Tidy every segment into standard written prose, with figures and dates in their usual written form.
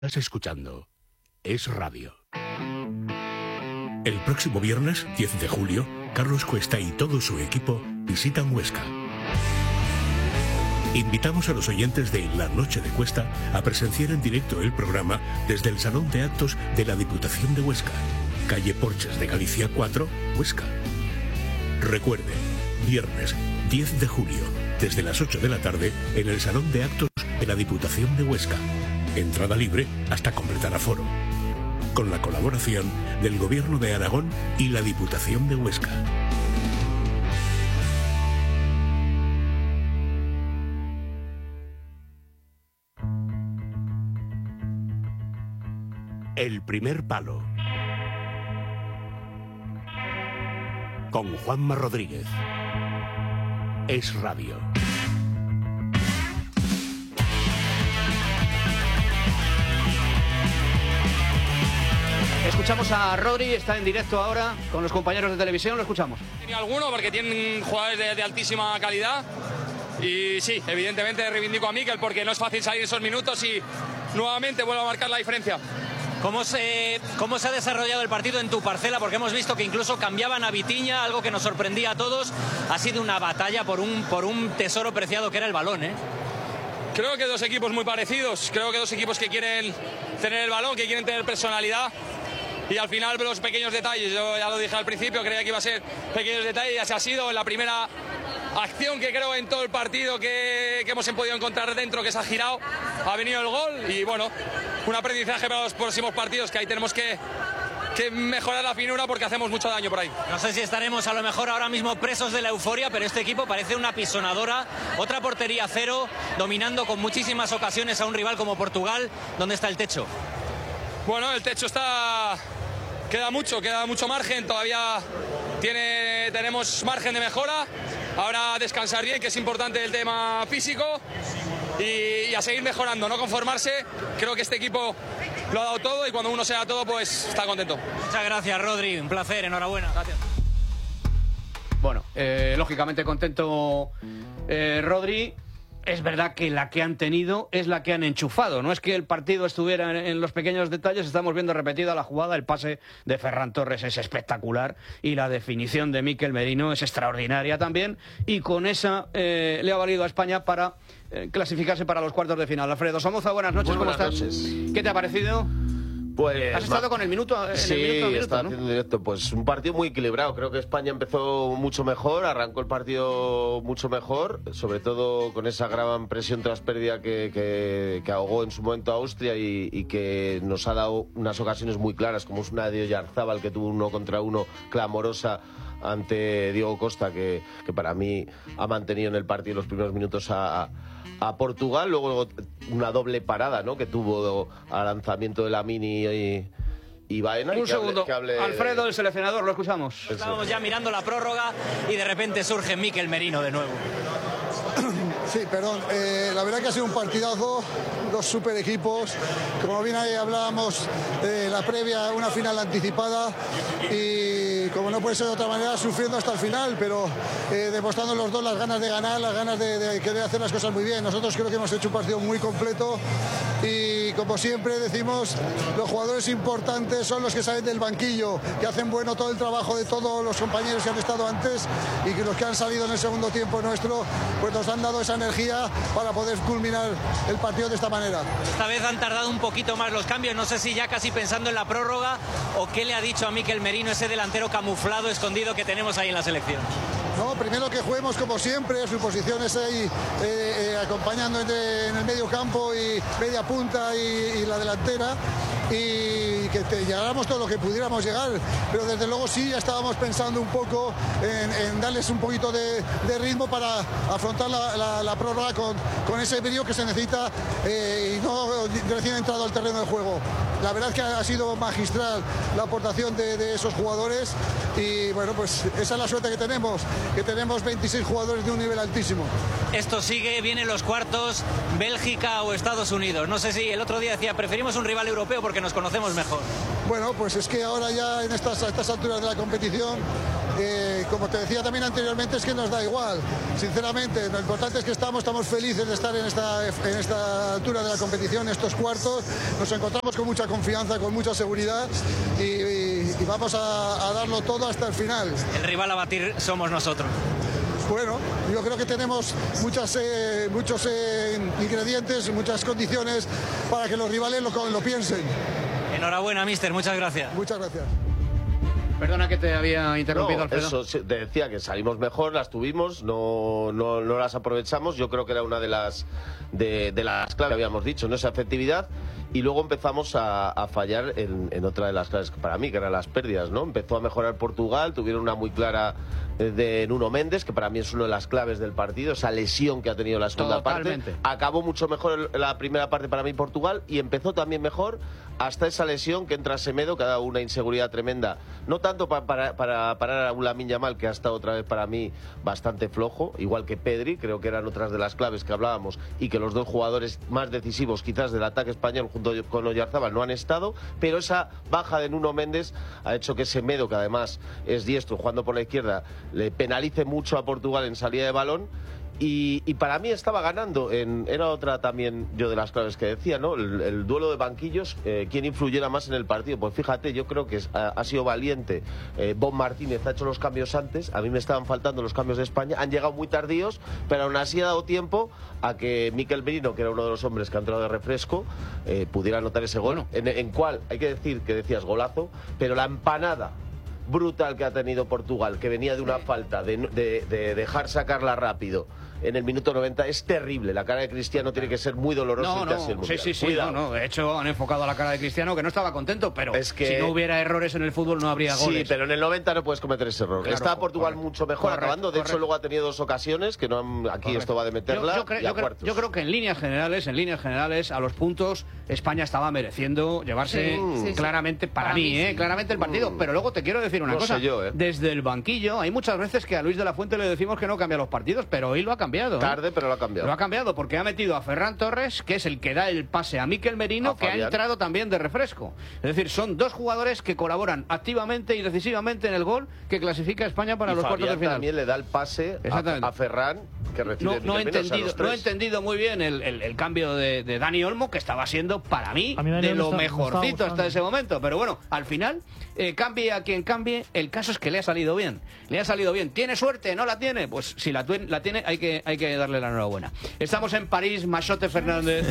Estás escuchando Es Radio. El próximo viernes, 10 de julio, Carlos Cuesta y todo su equipo visitan Huesca. Invitamos a los oyentes de La Noche de Cuesta a presenciar en directo el programa desde el Salón de Actos de la Diputación de Huesca, calle Porches de Galicia 4, Huesca. Recuerde, viernes 10 de julio, desde las 8 de la tarde, en el Salón de Actos de la Diputación de Huesca. Entrada libre hasta completar aforo. Con la colaboración del Gobierno de Aragón y la Diputación de Huesca. El primer palo. Con Juanma Rodríguez. Es Radio. Escuchamos a Rodri, está en directo ahora con los compañeros de televisión, lo escuchamos. Ni alguno, porque tienen jugadores de altísima calidad. Y sí, evidentemente reivindico a Mikel porque no es fácil salir esos minutos y nuevamente vuelvo a marcar la diferencia. ¿Cómo se ha desarrollado el partido en tu parcela? Porque hemos visto que incluso cambiaban a Vitinha, algo que nos sorprendía a todos. Ha sido una batalla por un tesoro preciado que era el balón, ¿eh? Creo que dos equipos muy parecidos. Creo que dos equipos que quieren tener el balón, que quieren tener personalidad. Y al final los pequeños detalles, yo ya lo dije al principio, creía que iba a ser pequeños detalles y así ha sido. En la primera acción que creo en todo el partido que hemos podido encontrar dentro, que se ha girado, ha venido el gol y bueno, un aprendizaje para los próximos partidos, que ahí tenemos que mejorar la finura porque hacemos mucho daño por ahí. No sé si estaremos a lo mejor ahora mismo presos de la euforia, pero este equipo parece una pisonadora, otra portería cero, dominando con muchísimas ocasiones a un rival como Portugal. ¿Dónde está el techo? Bueno, el techo queda mucho margen, todavía tenemos margen de mejora. Ahora descansar bien, que es importante el tema físico, y a seguir mejorando, no conformarse. Creo que este equipo lo ha dado todo y cuando uno se da todo, pues está contento. Muchas gracias, Rodri, un placer, enhorabuena. Gracias. Bueno, lógicamente contento Rodri. Es verdad que la que han tenido es la que han enchufado. No es que el partido estuviera en los pequeños detalles. Estamos viendo repetida la jugada. El pase de Ferran Torres es espectacular. Y la definición de Mikel Merino es extraordinaria también. Y con esa le ha valido a España para clasificarse para los cuartos de final. Alfredo Somoza, buenas noches. ¿Cómo estás? ¿Qué te ha parecido? Pues, ¿Has estado con el minuto? Sí, está ¿no? haciendo directo. Pues un partido muy equilibrado. Creo que España empezó mucho mejor, arrancó el partido mucho mejor, sobre todo con esa gran presión tras pérdida que ahogó en su momento a Austria y que nos ha dado unas ocasiones muy claras, como es una de Oyarzábal que tuvo 1 contra 1 clamorosa ante Diego Costa, que para mí ha mantenido en el partido los primeros minutos a Portugal. Luego una doble parada, ¿no?, que tuvo al lanzamiento de Lamine y Baena. Un segundo, Alfredo, el seleccionador, lo escuchamos. Estábamos ya mirando la prórroga y de repente surge Mikel Merino de nuevo. Sí, perdón. La verdad que ha sido un partidazo, dos super equipos. Como bien ahí hablábamos, la previa, una final anticipada y, como no puede ser de otra manera, sufriendo hasta el final, pero demostrando los dos las ganas de ganar, las ganas de querer hacer las cosas muy bien. Nosotros creo que hemos hecho un partido muy completo y, como siempre decimos, los jugadores importantes son los que salen del banquillo, que hacen bueno todo el trabajo de todos los compañeros que han estado antes y que los que han salido en el segundo tiempo nuestro, pues nos han dado esa energía para poder culminar el partido de esta manera. Esta vez han tardado un poquito más los cambios, no sé si ya casi pensando en la prórroga o qué le ha dicho a Mikel Merino ese delantero camuflado, escondido que tenemos ahí en la selección. No, primero que juguemos como siempre, su posición es ahí acompañando en el medio campo y media punta y la delantera, y que llegáramos todo lo que pudiéramos llegar, pero desde luego sí ya estábamos pensando un poco en darles un poquito de ritmo para afrontar la prórroga con ese brío que se necesita y no recién entrado al terreno de juego. La verdad es que ha sido magistral la aportación de esos jugadores y bueno, pues esa es la suerte que tenemos 26 jugadores de un nivel altísimo. Esto sigue, vienen los cuartos, Bélgica o Estados Unidos. No sé si el otro día decía, preferimos un rival europeo porque nos conocemos mejor. Bueno, pues es que ahora ya a estas alturas de la competición como te decía también anteriormente, es que nos da igual, sinceramente. Lo importante es que estamos felices de estar en esta altura de la competición, en estos cuartos. Nos encontramos con mucha confianza, con mucha seguridad y vamos a darlo todo hasta el final. El rival a batir somos nosotros. Bueno, yo creo que tenemos muchos ingredientes, muchas condiciones para que los rivales lo piensen. Enhorabuena, míster, muchas gracias. Muchas gracias. Perdona que te había interrumpido, Alfredo. Eso, te decía que salimos mejor, las tuvimos, no las aprovechamos. Yo creo que era una de las claves que habíamos dicho, ¿no? Esa efectividad. Y luego empezamos a fallar en otra de las claves para mí, que eran las pérdidas, ¿no? Empezó a mejorar Portugal, tuvieron una muy clara de Nuno Méndez, que para mí es una de las claves del partido, esa lesión que ha tenido la segunda parte. Acabó mucho mejor la primera parte para mí Portugal y empezó también mejor hasta esa lesión que entra Semedo, que ha dado una inseguridad tremenda. No tanto para parar a un Lamine Yamal, que ha estado otra vez para mí bastante flojo, igual que Pedri, creo que eran otras de las claves que hablábamos, y que los dos jugadores más decisivos quizás del ataque español junto con Oyarzábal no han estado, pero esa baja de Nuno Méndez ha hecho que Semedo, que además es diestro jugando por la izquierda, le penalice mucho a Portugal en salida de balón. Y para mí estaba ganando, era otra también yo de las claves que decía, ¿no? El duelo de banquillos, ¿quién influyera más en el partido? Pues fíjate, yo creo que ha sido valiente. Bob Martínez ha hecho los cambios antes, a mí me estaban faltando los cambios de España, han llegado muy tardíos, pero aún así ha dado tiempo a que Mikel Merino, que era uno de los hombres que ha entrado de refresco, pudiera anotar ese gol, en cual hay que decir que decías golazo, pero la empanada brutal que ha tenido Portugal, que venía de una falta, de dejar sacarla rápido en el minuto 90, es terrible. La cara de Cristiano tiene que ser muy dolorosa. Sí, de hecho han enfocado a la cara de Cristiano, que no estaba contento, pero es que si no hubiera errores en el fútbol no habría goles. Sí, pero en el 90 no puedes cometer ese error. Claro, está Portugal mucho mejor acabando. De hecho, luego ha tenido 2 ocasiones que no han, aquí esto va de meterla. Yo creo que en líneas generales, a los puntos España estaba mereciendo llevarse claramente, para mí, claramente el partido. Pero luego te quiero decir una cosa. Desde el banquillo, hay muchas veces que a Luis de la Fuente le decimos que no cambia los partidos, pero hoy lo ha cambiado. Tarde, pero lo ha cambiado. Lo ha cambiado porque ha metido a Ferran Torres, que es el que da el pase a Mikel Merino, que ha entrado también de refresco. Es decir, son dos jugadores que colaboran activamente y decisivamente en el gol que clasifica a España para los cuartos de final. También le da el pase a Ferran, que recibe no he entendido muy bien el cambio de Dani Olmo, que estaba siendo para mí de lo mejorcito hasta ese momento. Pero bueno, al final, cambie a quien cambie, el caso es que le ha salido bien. Le ha salido bien. ¿Tiene suerte? ¿No la tiene? Pues si la tiene, hay que darle la enhorabuena. Estamos en París, Machote Fernández.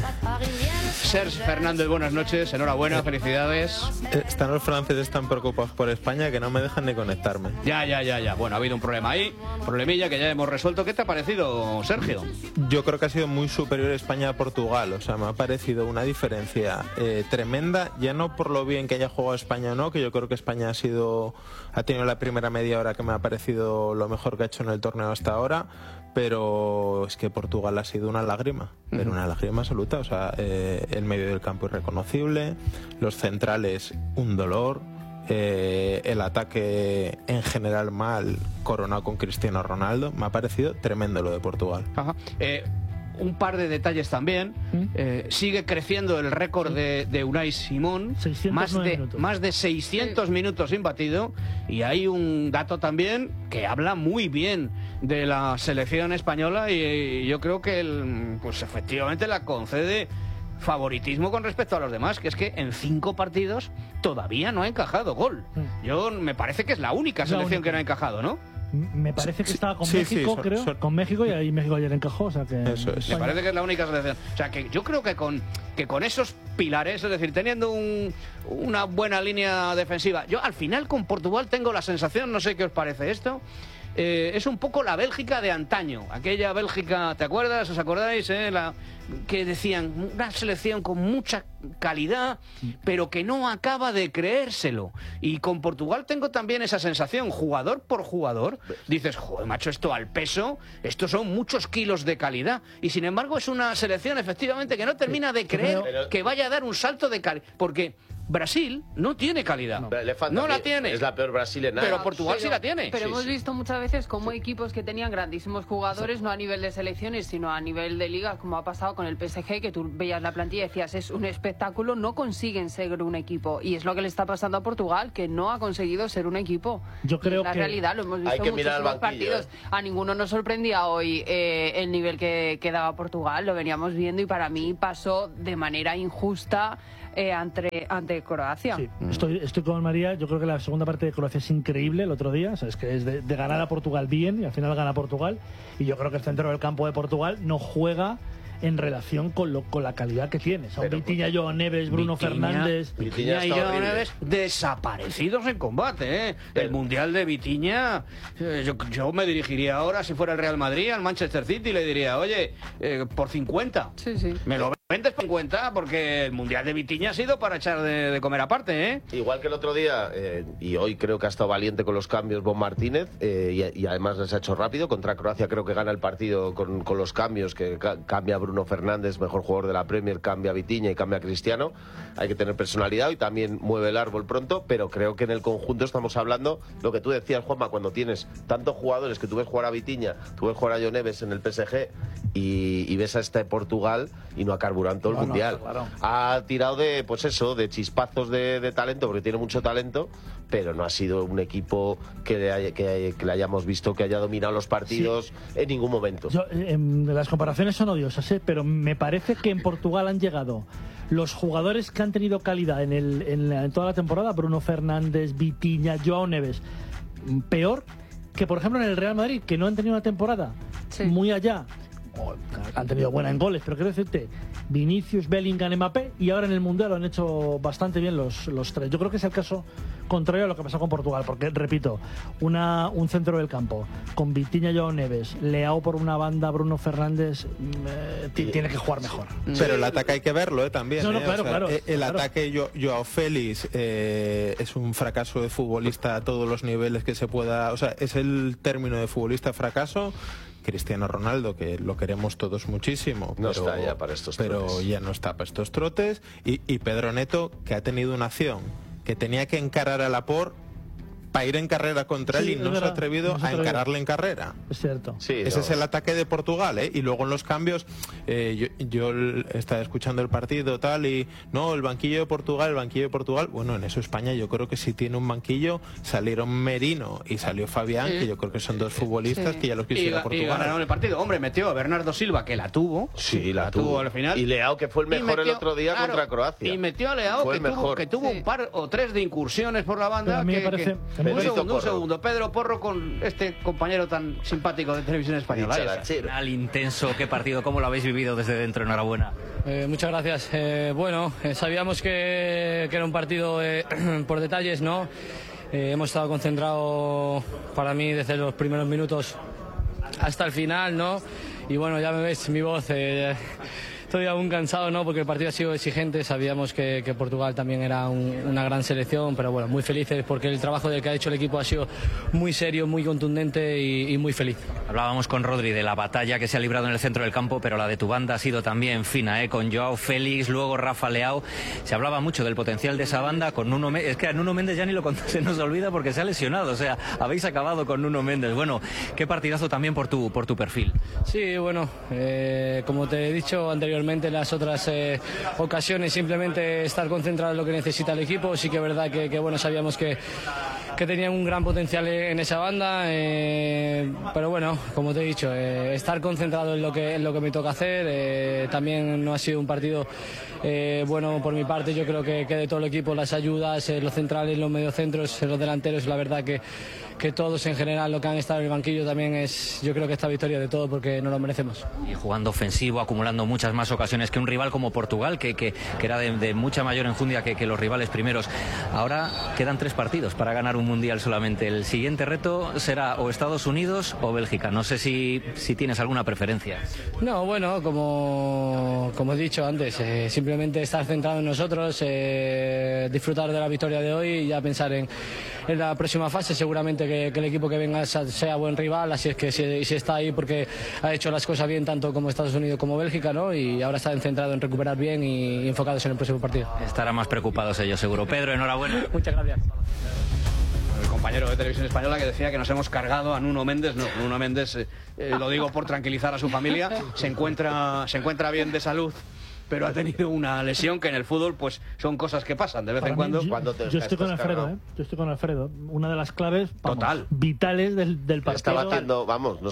Serge Fernández, buenas noches, enhorabuena, felicidades. Están los franceses tan preocupados por España que no me dejan ni conectarme. Ya. Bueno, ha habido un problema ahí, problemilla que ya hemos resuelto. ¿Qué te ha parecido, Sergio? Yo creo que ha sido muy superior España a Portugal. O sea, me ha parecido una diferencia tremenda, ya no por lo bien que haya jugado España o no, que yo creo que España ha tenido la primera media hora que me ha parecido lo mejor que ha hecho en el torneo hasta ahora, pero es que Portugal ha sido una lágrima, pero una lágrima absoluta. O sea, el medio del campo irreconocible, los centrales un dolor, el ataque en general mal, coronado con Cristiano Ronaldo. Me ha parecido tremendo lo de Portugal. Ajá. Un par de detalles también. Sigue creciendo el récord de Unai Simón, más de 600 minutos sin batido, y hay un dato también que habla muy bien de la selección española, y yo creo que pues efectivamente la concede favoritismo con respecto a los demás, que es que en 5 partidos todavía no ha encajado gol. Me parece que es la única selección que no ha encajado, ¿no? Me parece que estaba con México, creo. Con México, y ahí México ayer encajó. O sea que eso es. Me parece que es la única selección. O sea que yo creo que con esos pilares, es decir, teniendo una buena línea defensiva, yo al final con Portugal tengo la sensación, no sé qué os parece esto, es un poco la Bélgica de antaño. Aquella Bélgica, ¿te acuerdas? ¿Os acordáis? Que decían, una selección con mucha calidad, pero que no acaba de creérselo. Y con Portugal tengo también esa sensación, jugador por jugador. Dices, joder, macho, esto al peso, estos son muchos kilos de calidad. Y sin embargo es una selección, efectivamente, que no termina de creer que vaya a dar un salto de calidad. Porque Brasil no tiene calidad. No la tiene. Es la peor Brasil en nada. Pero Portugal sí la tiene. Pero hemos visto muchas veces como equipos que tenían grandísimos jugadores, no a nivel de selecciones, sino a nivel de ligas, como ha pasado con el PSG, que tú veías la plantilla y decías, es un espectáculo, no consiguen ser un equipo. Y es lo que le está pasando a Portugal, que no ha conseguido ser un equipo. Yo creo la que realidad, lo hemos visto en muchísimos partidos. A ninguno nos sorprendía hoy el nivel que daba Portugal, lo veníamos viendo y para mí pasó de manera injusta ante Croacia. Sí, estoy con María. Yo creo que la segunda parte de Croacia es increíble el otro día. O sea, es que es de ganar a Portugal bien y al final gana Portugal. Y yo creo que el centro del campo de Portugal no juega en relación con la calidad que tiene. O sea, Vitinha, João Neves, Bruno Fernández. Vitinha y João Neves desaparecidos en combate. El Mundial de Vitinha, yo me dirigiría ahora, si fuera el Real Madrid, al Manchester City, y le diría, oye, por 50. Sí. Me lo vendes por 50, porque el Mundial de Vitinha ha sido para echar de comer aparte, ¿eh? Igual que el otro día, y hoy creo que ha estado valiente con los cambios Bon Martínez, y además les ha hecho rápido. Contra Croacia creo que gana el partido con los cambios, que cambia Bruno Fernández, mejor jugador de la Premier, cambia Vitinha y cambia Cristiano. Hay que tener personalidad y también mueve el árbol pronto, pero creo que en el conjunto estamos hablando, lo que tú decías, Juanma, cuando tienes tantos jugadores, que tú ves jugar a Vitinha, tú ves jugar a João Neves en el PSG y ves a este Portugal y no ha carburado en todo el Mundial. Claro. Ha tirado de chispazos de talento, porque tiene mucho talento, pero no ha sido un equipo que le hayamos visto que haya dominado los partidos en ningún momento. Las comparaciones son odiosas, pero me parece que en Portugal han llegado los jugadores que han tenido calidad en toda la temporada, Bruno Fernández, Vitinha, João Neves, peor que por ejemplo en el Real Madrid, que no han tenido una temporada muy allá. Han tenido buena en goles, pero quiero decirte, Vinicius, Bellingham, Mbappé, y ahora en el Mundial lo han hecho bastante bien los tres. Yo creo que es el caso contrario a lo que pasó con Portugal, porque, repito, un centro del campo con Vitinha, João Neves, Leao por una banda, Bruno Fernández, tiene que jugar mejor. Pero el ataque hay que verlo, también. Claro. El ataque Joao Félix es un fracaso de futbolista a todos los niveles que se pueda. O sea, es el término de futbolista fracaso. Cristiano Ronaldo, que lo queremos todos muchísimo, está ya para estos trotes. Pero ya no está para estos trotes. Y Pedro Neto, que ha tenido una acción que tenía que encarar a Laporte para ir en carrera contra él y no se ha atrevido a encararle en carrera. Es cierto. Ese es el ataque de Portugal, ¿eh? Y luego en los cambios, yo estaba escuchando el partido tal y no, el banquillo de Portugal. Bueno, en eso España yo creo que sí tiene un banquillo. Salieron Merino y salió Fabián, que yo creo que son dos futbolistas que ya los quisiera Portugal. Y ganaron el partido. Hombre, metió a Bernardo Silva, que la tuvo. Sí, la tuvo al final. Y Leao, que fue el mejor el otro día contra Croacia. Y metió a Leao, que tuvo un par o tres de incursiones por la banda. A mí me parece... Un segundo. Pedro Porro con este compañero tan simpático de Televisión Española. Al intenso, qué partido, ¿cómo lo habéis vivido desde dentro? Enhorabuena. Muchas gracias. Sabíamos que era un partido por detalles, ¿no? Hemos estado concentrados, para mí, desde los primeros minutos hasta el final, ¿no? Y bueno, ya me ves mi voz. Estoy aún cansado, ¿no? Porque el partido ha sido exigente. Sabíamos que Portugal también era una gran selección, pero bueno, muy felices porque el trabajo del que ha hecho el equipo ha sido muy serio, muy contundente y muy feliz. Hablábamos con Rodri de la batalla que se ha librado en el centro del campo, pero la de tu banda ha sido también fina, con Joao Félix, luego Rafa Leao. Se hablaba mucho del potencial de esa banda con Nuno Méndez. Es que a Nuno Méndez ya ni lo se nos olvida porque se ha lesionado. O sea, habéis acabado con Nuno Méndez. Bueno, qué partidazo también por tu perfil. Sí, bueno, como te he dicho anteriormente, en las otras ocasiones, simplemente estar concentrado en lo que necesita el equipo. Sí que es verdad que bueno, sabíamos que tenían un gran potencial en esa banda, pero bueno, como te he dicho, estar concentrado en lo que me toca hacer. También no ha sido un partido bueno por mi parte. Yo creo que de todo el equipo, las ayudas, los centrales, los mediocentros, los delanteros, la verdad que todos en general, lo que han estado en el banquillo, también es, yo creo que esta victoria de todo, porque no lo merecemos. Y jugando ofensivo, acumulando muchas más ocasiones que un rival como Portugal, que era de mucha mayor enjundia que los rivales primeros. Ahora quedan 3 partidos para ganar un mundial solamente. El siguiente reto será o Estados Unidos o Bélgica. No sé si tienes alguna preferencia. No, bueno, como he dicho antes, simplemente simplemente estar centrado en nosotros, disfrutar de la victoria de hoy y ya pensar en la próxima fase. Seguramente que el equipo que venga sea buen rival, así es que si está ahí porque ha hecho las cosas bien tanto como Estados Unidos como Bélgica, ¿no? Y ahora están centrados en recuperar bien y enfocados en el próximo partido. Estarán más preocupados ellos seguro. Pedro, enhorabuena. Muchas gracias. El compañero de Televisión Española que decía que nos hemos cargado a Nuno Méndez. No, Nuno Méndez, lo digo por tranquilizar a su familia, se encuentra bien de salud, pero ha tenido una lesión que en el fútbol pues son cosas que pasan de vez en cuando. Yo estoy con Alfredo, Yo estoy con Alfredo. Una de las claves vitales del partido. Estaba haciendo,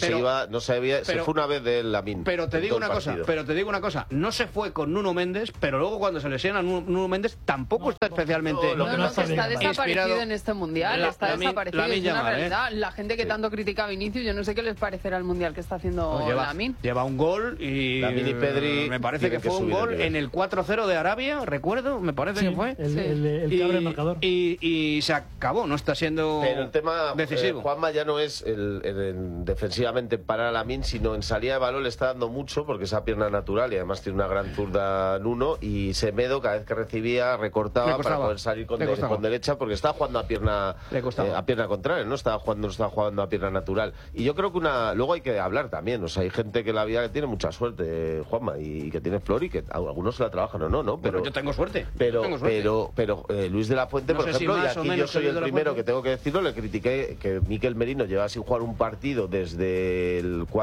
se fue una vez de Lamine. Pero te digo una cosa, no se fue con Nuno Méndez, pero luego cuando se lesiona Nuno Méndez tampoco está especialmente está desaparecido en este mundial, está desaparecido, es una realidad. La gente que tanto critica a Vinicius, yo no sé qué les parecerá el mundial que está haciendo Lamine. Lleva un gol y Lamine y Pedri, me parece que fue un gol en el 4-0 de Arabia, recuerdo, me parece que fue. El que abre el marcador. Y se acabó, no está siendo pero el tema, decisivo. Juanma ya no es defensivamente para Lamine, sino en salida de balón le está dando mucho porque esa pierna natural y además tiene una gran zurda Nuno, y Semedo cada vez que recibía recortaba para poder salir con derecha porque estaba jugando a pierna contraria, no estaba jugando a pierna natural. Y yo creo que luego hay que hablar también, o sea, hay gente que la vida que tiene mucha suerte, Juanma, y que tiene flor y que algunos se la trabajan o no, pero yo tengo suerte. Pero Luis de la Fuente, por ejemplo, y aquí yo soy el primero que tengo que decirlo, le critiqué que Mikel Merino lleva sin jugar un partido desde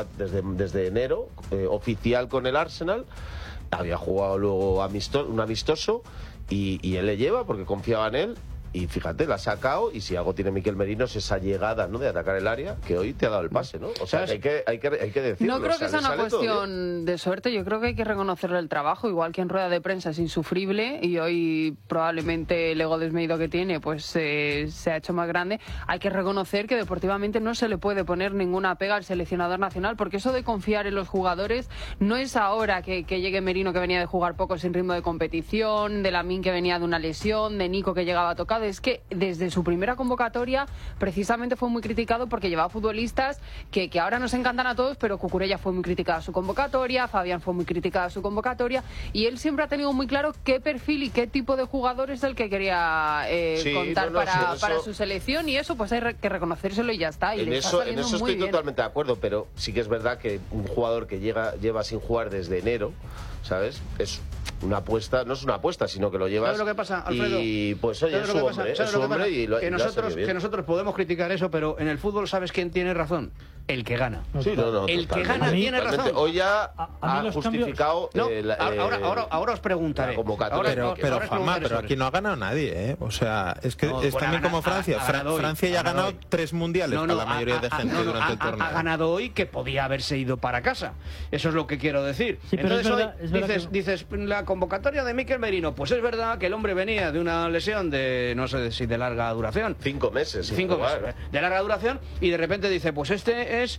enero, oficial con el Arsenal. Había jugado luego un amistoso y él le lleva porque confiaba en él. Y fíjate, la ha sacado, y si algo tiene Mikel Merino es esa llegada, ¿no?, de atacar el área, que hoy te ha dado el pase, ¿no? O sea, hay que decirlo. No creo que sea una cuestión de suerte, yo creo que hay que reconocerle el trabajo, igual que en rueda de prensa es insufrible, y hoy probablemente el ego desmedido que tiene pues se ha hecho más grande. Hay que reconocer que deportivamente no se le puede poner ninguna pega al seleccionador nacional, porque eso de confiar en los jugadores no es ahora que llegue Merino, que venía de jugar poco sin ritmo de competición, de Lamine, que venía de una lesión, de Nico, que llegaba tocado. Es que desde su primera convocatoria precisamente fue muy criticado porque llevaba futbolistas que ahora nos encantan a todos, pero Cucurella fue muy criticada a su convocatoria, Fabián fue muy criticada a su convocatoria, y él siempre ha tenido muy claro qué perfil y qué tipo de jugador es el que quería contar para su selección, y eso pues hay que reconocérselo y ya está. Y en eso estoy totalmente de acuerdo, pero sí que es verdad que un jugador que lleva sin jugar desde enero, ¿sabes? Es una apuesta, no es una apuesta, sino que lo llevas. ¿Sabes lo que pasa, Alfredo? Y pues oye, es su hombre y lo que nosotros podemos criticar eso, pero en el fútbol, ¿sabes quién tiene razón? El que gana. El que gana tiene razón. Hoy ya ha justificado. Ahora os preguntaré. Pero Juanma, pero aquí no ha ganado nadie, ¿eh? O sea, es que es también como Francia. Francia ya ha ganado 3 mundiales para la mayoría de gente durante el torneo. Ha ganado hoy, que podía haberse ido para casa. Eso es lo que quiero decir. Sí, pero entonces dices, la convocatoria de Mikel Merino, pues es verdad que el hombre venía de una lesión de, no sé si de larga duración. 5 meses. 5 meses de larga duración, y de repente dice, pues este es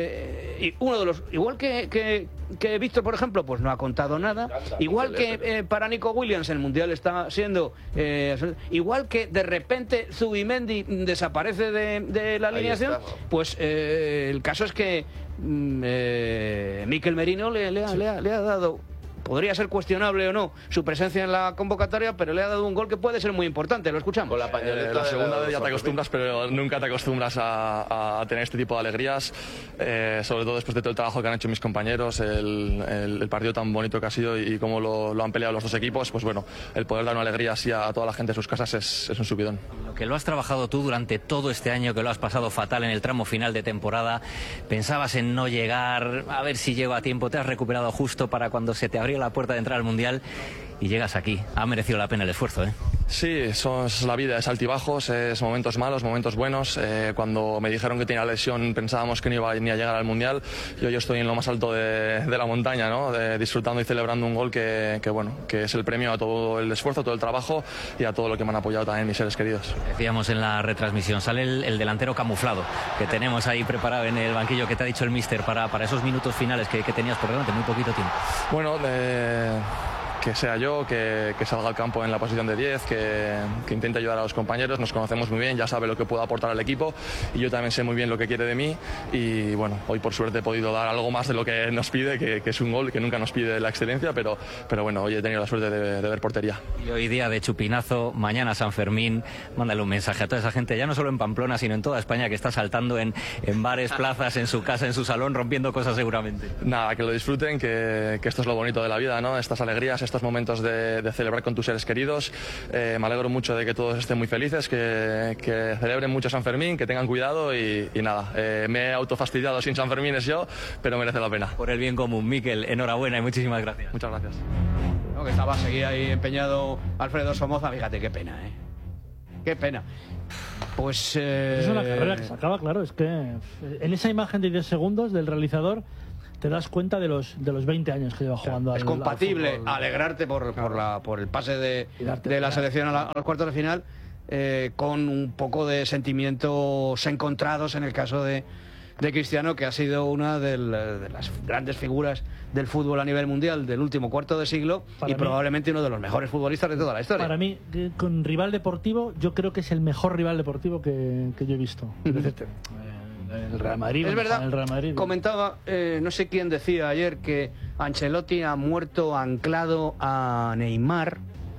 uno de los, igual que Víctor, por ejemplo, pues no ha contado nada, igual que para Nico Williams el mundial está siendo igual que de repente Zubimendi desaparece de la alineación, pues el caso es que Mikel Merino le ha dado, podría ser cuestionable o no su presencia en la convocatoria, pero le ha dado un gol que puede ser muy importante. Lo escuchamos. Con la pañoleta la segunda vez ya te acostumbras, pero nunca te acostumbras a tener este tipo de alegrías, sobre todo después de todo el trabajo que han hecho mis compañeros, el partido tan bonito que ha sido y cómo lo han peleado los dos equipos. Pues bueno, el poder dar una alegría así a toda la gente de sus casas es un subidón. Lo que lo has trabajado tú durante todo este año, que lo has pasado fatal en el tramo final de temporada, pensabas en no llegar, a ver si llego a tiempo, te has recuperado justo para cuando se te abrió la puerta de entrar al Mundial y llegas aquí. Ha merecido la pena el esfuerzo, ¿eh? Sí, eso es la vida, es altibajos, es momentos malos, momentos buenos. Cuando me dijeron que tenía lesión pensábamos que no iba ni a llegar al Mundial. Yo estoy en lo más alto de la montaña, ¿no? Disfrutando y celebrando un gol que es el premio a todo el esfuerzo, todo el trabajo y a todo lo que me han apoyado también mis seres queridos. Decíamos en la retransmisión, sale el delantero camuflado que tenemos ahí preparado en el banquillo, que te ha dicho el míster para esos minutos finales que tenías por delante, muy poquito tiempo. Bueno, sea yo, que salga al campo en la posición de 10, que intente ayudar a los compañeros. Nos conocemos muy bien, ya sabe lo que puedo aportar al equipo y yo también sé muy bien lo que quiere de mí. Y bueno, hoy por suerte he podido dar algo más de lo que nos pide, que es un gol, que nunca nos pide la excelencia, pero bueno, hoy he tenido la suerte de ver portería. Y hoy día de chupinazo, mañana San Fermín, mándale un mensaje a toda esa gente, ya no solo en Pamplona, sino en toda España, que está saltando en bares, plazas, en su casa, en su salón, rompiendo cosas seguramente. Nada, que lo disfruten, que esto es lo bonito de la vida, ¿no? Estas alegrías, estos momentos de celebrar con tus seres queridos. Me alegro mucho de que todos estén muy felices, que celebren mucho San Fermín, que tengan cuidado y nada, me he autofastidiado sin San Fermín es yo, pero merece la pena. Por el bien común, Mikel, enhorabuena y muchísimas gracias. Muchas gracias. No, que seguía ahí empeñado Alfredo Somoza, fíjate qué pena, qué pena. Pues es una carrera que se acaba, claro, es que en esa imagen de 10 segundos del realizador te das cuenta de los 20 años que lleva jugando. Es compatible alegrarte por el pase de la selección a los cuartos de final con un poco de sentimientos encontrados en el caso de Cristiano, que ha sido una de las grandes figuras del fútbol a nivel mundial del último cuarto de siglo y probablemente uno de los mejores futbolistas de toda la historia. Para mí, con rival deportivo, yo creo que es el mejor rival deportivo que yo he visto. El Real Madrid. Es verdad, el Real Madrid. Comentaba, no sé quién decía ayer, que Ancelotti ha muerto anclado a Neymar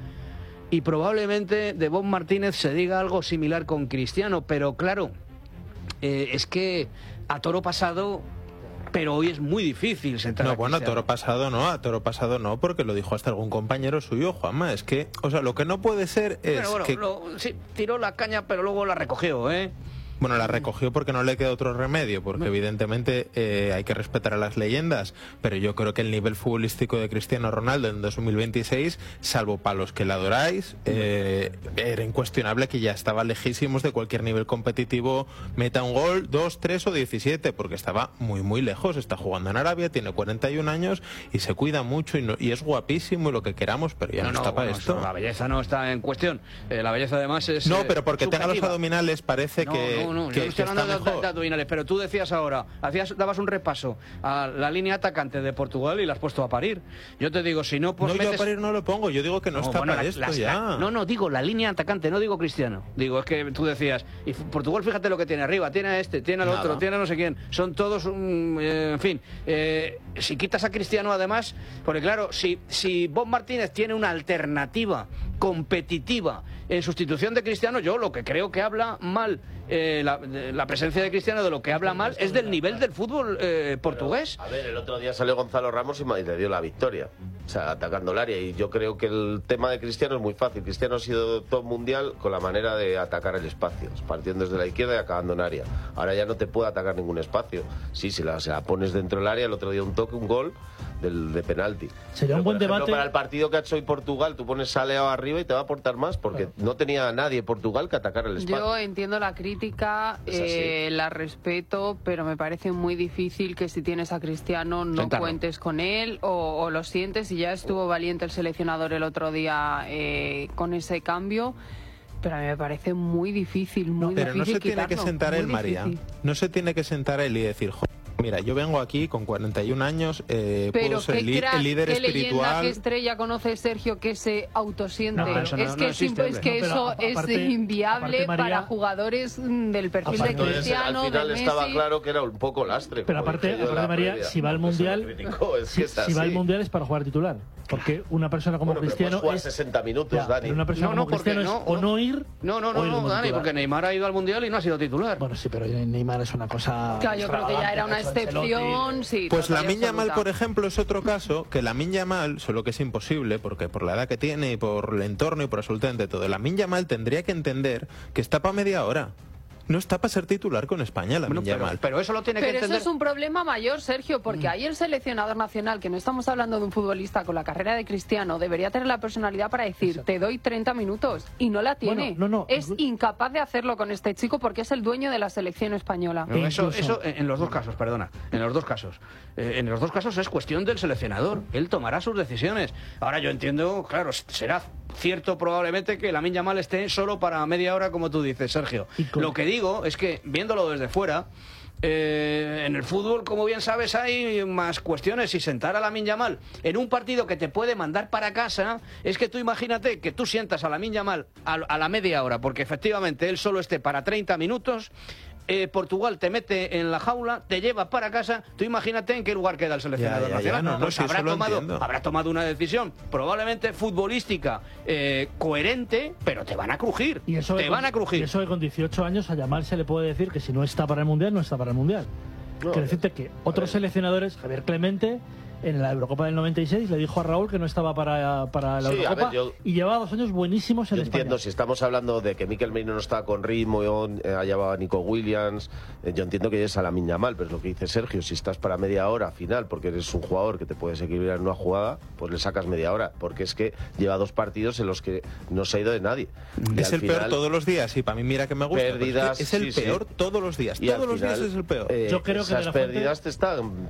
y probablemente de Bob Martínez se diga algo similar con Cristiano, pero claro, es que a toro pasado, pero hoy es muy difícil sentar a bueno, a toro pasado no, porque lo dijo hasta algún compañero suyo, Juanma, es que, o sea, lo que no puede ser es que... sí, tiró la caña, pero luego la recogió, Bueno, la recogió porque no le queda otro remedio, porque evidentemente hay que respetar a las leyendas, pero yo creo que el nivel futbolístico de Cristiano Ronaldo en 2026, salvo para los que la adoráis, era incuestionable que ya estaba lejísimos de cualquier nivel competitivo, meta un gol, 2, 3 o 17, porque estaba muy muy lejos. Está jugando en Arabia, tiene 41 años y se cuida mucho y es guapísimo y lo que queramos, pero ya no está para esto. La belleza no está en cuestión, la belleza además es pero porque tenga los abdominales parece que... yo no estoy hablando de abdominales, pero tú decías ahora, dabas un repaso a la línea atacante de Portugal y la has puesto a parir. Yo te digo, si no... Yo a parir no lo pongo, yo digo que no está para esto ya. Digo la línea atacante, no digo Cristiano. Digo, es que tú decías, y Portugal fíjate lo que tiene arriba, tiene a este, tiene al otro, tiene a no sé quién, son todos, en fin, si quitas a Cristiano además, porque claro, si Bob Martínez tiene una alternativa competitiva en sustitución de Cristiano, yo lo que creo que habla mal la presencia de Cristiano, de lo que habla mal es del nivel del fútbol portugués. A ver, el otro día salió Gonzalo Ramos y le dio la victoria, o sea, atacando el área, y yo creo que el tema de Cristiano es muy fácil. Cristiano ha sido top mundial con la manera de atacar el espacio, partiendo desde la izquierda y acabando en área. Ahora ya no te puede atacar ningún espacio. Sí, si la pones dentro del área, el otro día un toque, un gol de penalti. Sería un buen debate. Para el partido que ha hecho hoy Portugal, tú pones a Leao arriba y te va a aportar más, porque no tenía a nadie Portugal que atacar el espacio. Yo entiendo la crítica, la respeto, pero me parece muy difícil que si tienes a Cristiano no cuentes con él o lo sientes, y ya estuvo valiente el seleccionador el otro día con ese cambio. Pero a mí me parece muy difícil, pero difícil no se quitarlo, tiene que sentar él, María. No se tiene que sentar él y decir, mira, yo vengo aquí con 41 años, puedo ser el líder ¿qué espiritual. Leyenda, qué estrella conoce Sergio que se autosiente? Es inviable para jugadores del perfil de Cristiano. Al final de Messi. estaba claro que era un poco lastre. Pero aparte María, si va al Mundial, si va al Mundial es para jugar titular. Porque una persona como Cristiano jugar 60 minutos, Dani. Una persona como Cristiano es o no ir. No, Dani, porque Neymar ha ido al Mundial y no ha sido titular. Bueno, sí, pero Neymar es una cosa... Claro, yo creo que ya era una excepción, sí. Pues Lamine Yamal, por ejemplo, es otro caso, que Lamine Yamal, solo que es imposible, porque por la edad que tiene y por el entorno y por absolutamente todo, Lamine Yamal tendría que entender que está para media hora. No está para ser titular con España, Lamine Yamal. Pero eso lo tiene que entender. Pero eso es un problema mayor, Sergio, porque ahí el seleccionador nacional, que no estamos hablando de un futbolista con la carrera de Cristiano, debería tener la personalidad para decir, te doy 30 minutos, y no la tiene. Es incapaz de hacerlo con este chico porque es el dueño de la selección española. Eso en los dos casos, perdona, en los dos casos. En los dos casos es cuestión del seleccionador. Él tomará sus decisiones. Ahora yo entiendo, claro, será cierto probablemente que Lamine Yamal esté solo para media hora, como tú dices, Sergio. Lo que digo es que, viéndolo desde fuera, En el fútbol, como bien sabes, hay más cuestiones y sentar a Lamine Yamal en un partido que te puede mandar para casa, es que tú imagínate que tú sientas a Lamine Yamal a la media hora, porque efectivamente él solo esté para 30 minutos, Portugal te mete en la jaula, te lleva para casa, tú imagínate en qué lugar queda el seleccionador nacional. Pues habrá tomado una decisión probablemente futbolística coherente, pero te van a crujir. Y eso van a crujir. Y eso que con 18 años a Yamal se le puede decir que si no está para el Mundial, no está para el Mundial. Quiero decirte que otros seleccionadores, Javier Clemente, en la Eurocopa del 96 le dijo a Raúl que no estaba para la Eurocopa, y llevaba 2 años buenísimos en España. Entiendo, si estamos hablando de que Mikel Merino no estaba con ritmo, allá va Nico Williams, yo entiendo que es a Lamine Yamal, pero es lo que dice Sergio, si estás para media hora final, porque eres un jugador que te puedes equilibrar en una jugada, pues le sacas media hora, porque es que lleva 2 partidos en los que no se ha ido de nadie. Es el peor todos los días, y para mí mira que me gusta, pérdidas, es el peor todos los días, y todos los días es el peor. Yo creo que esas pérdidas te están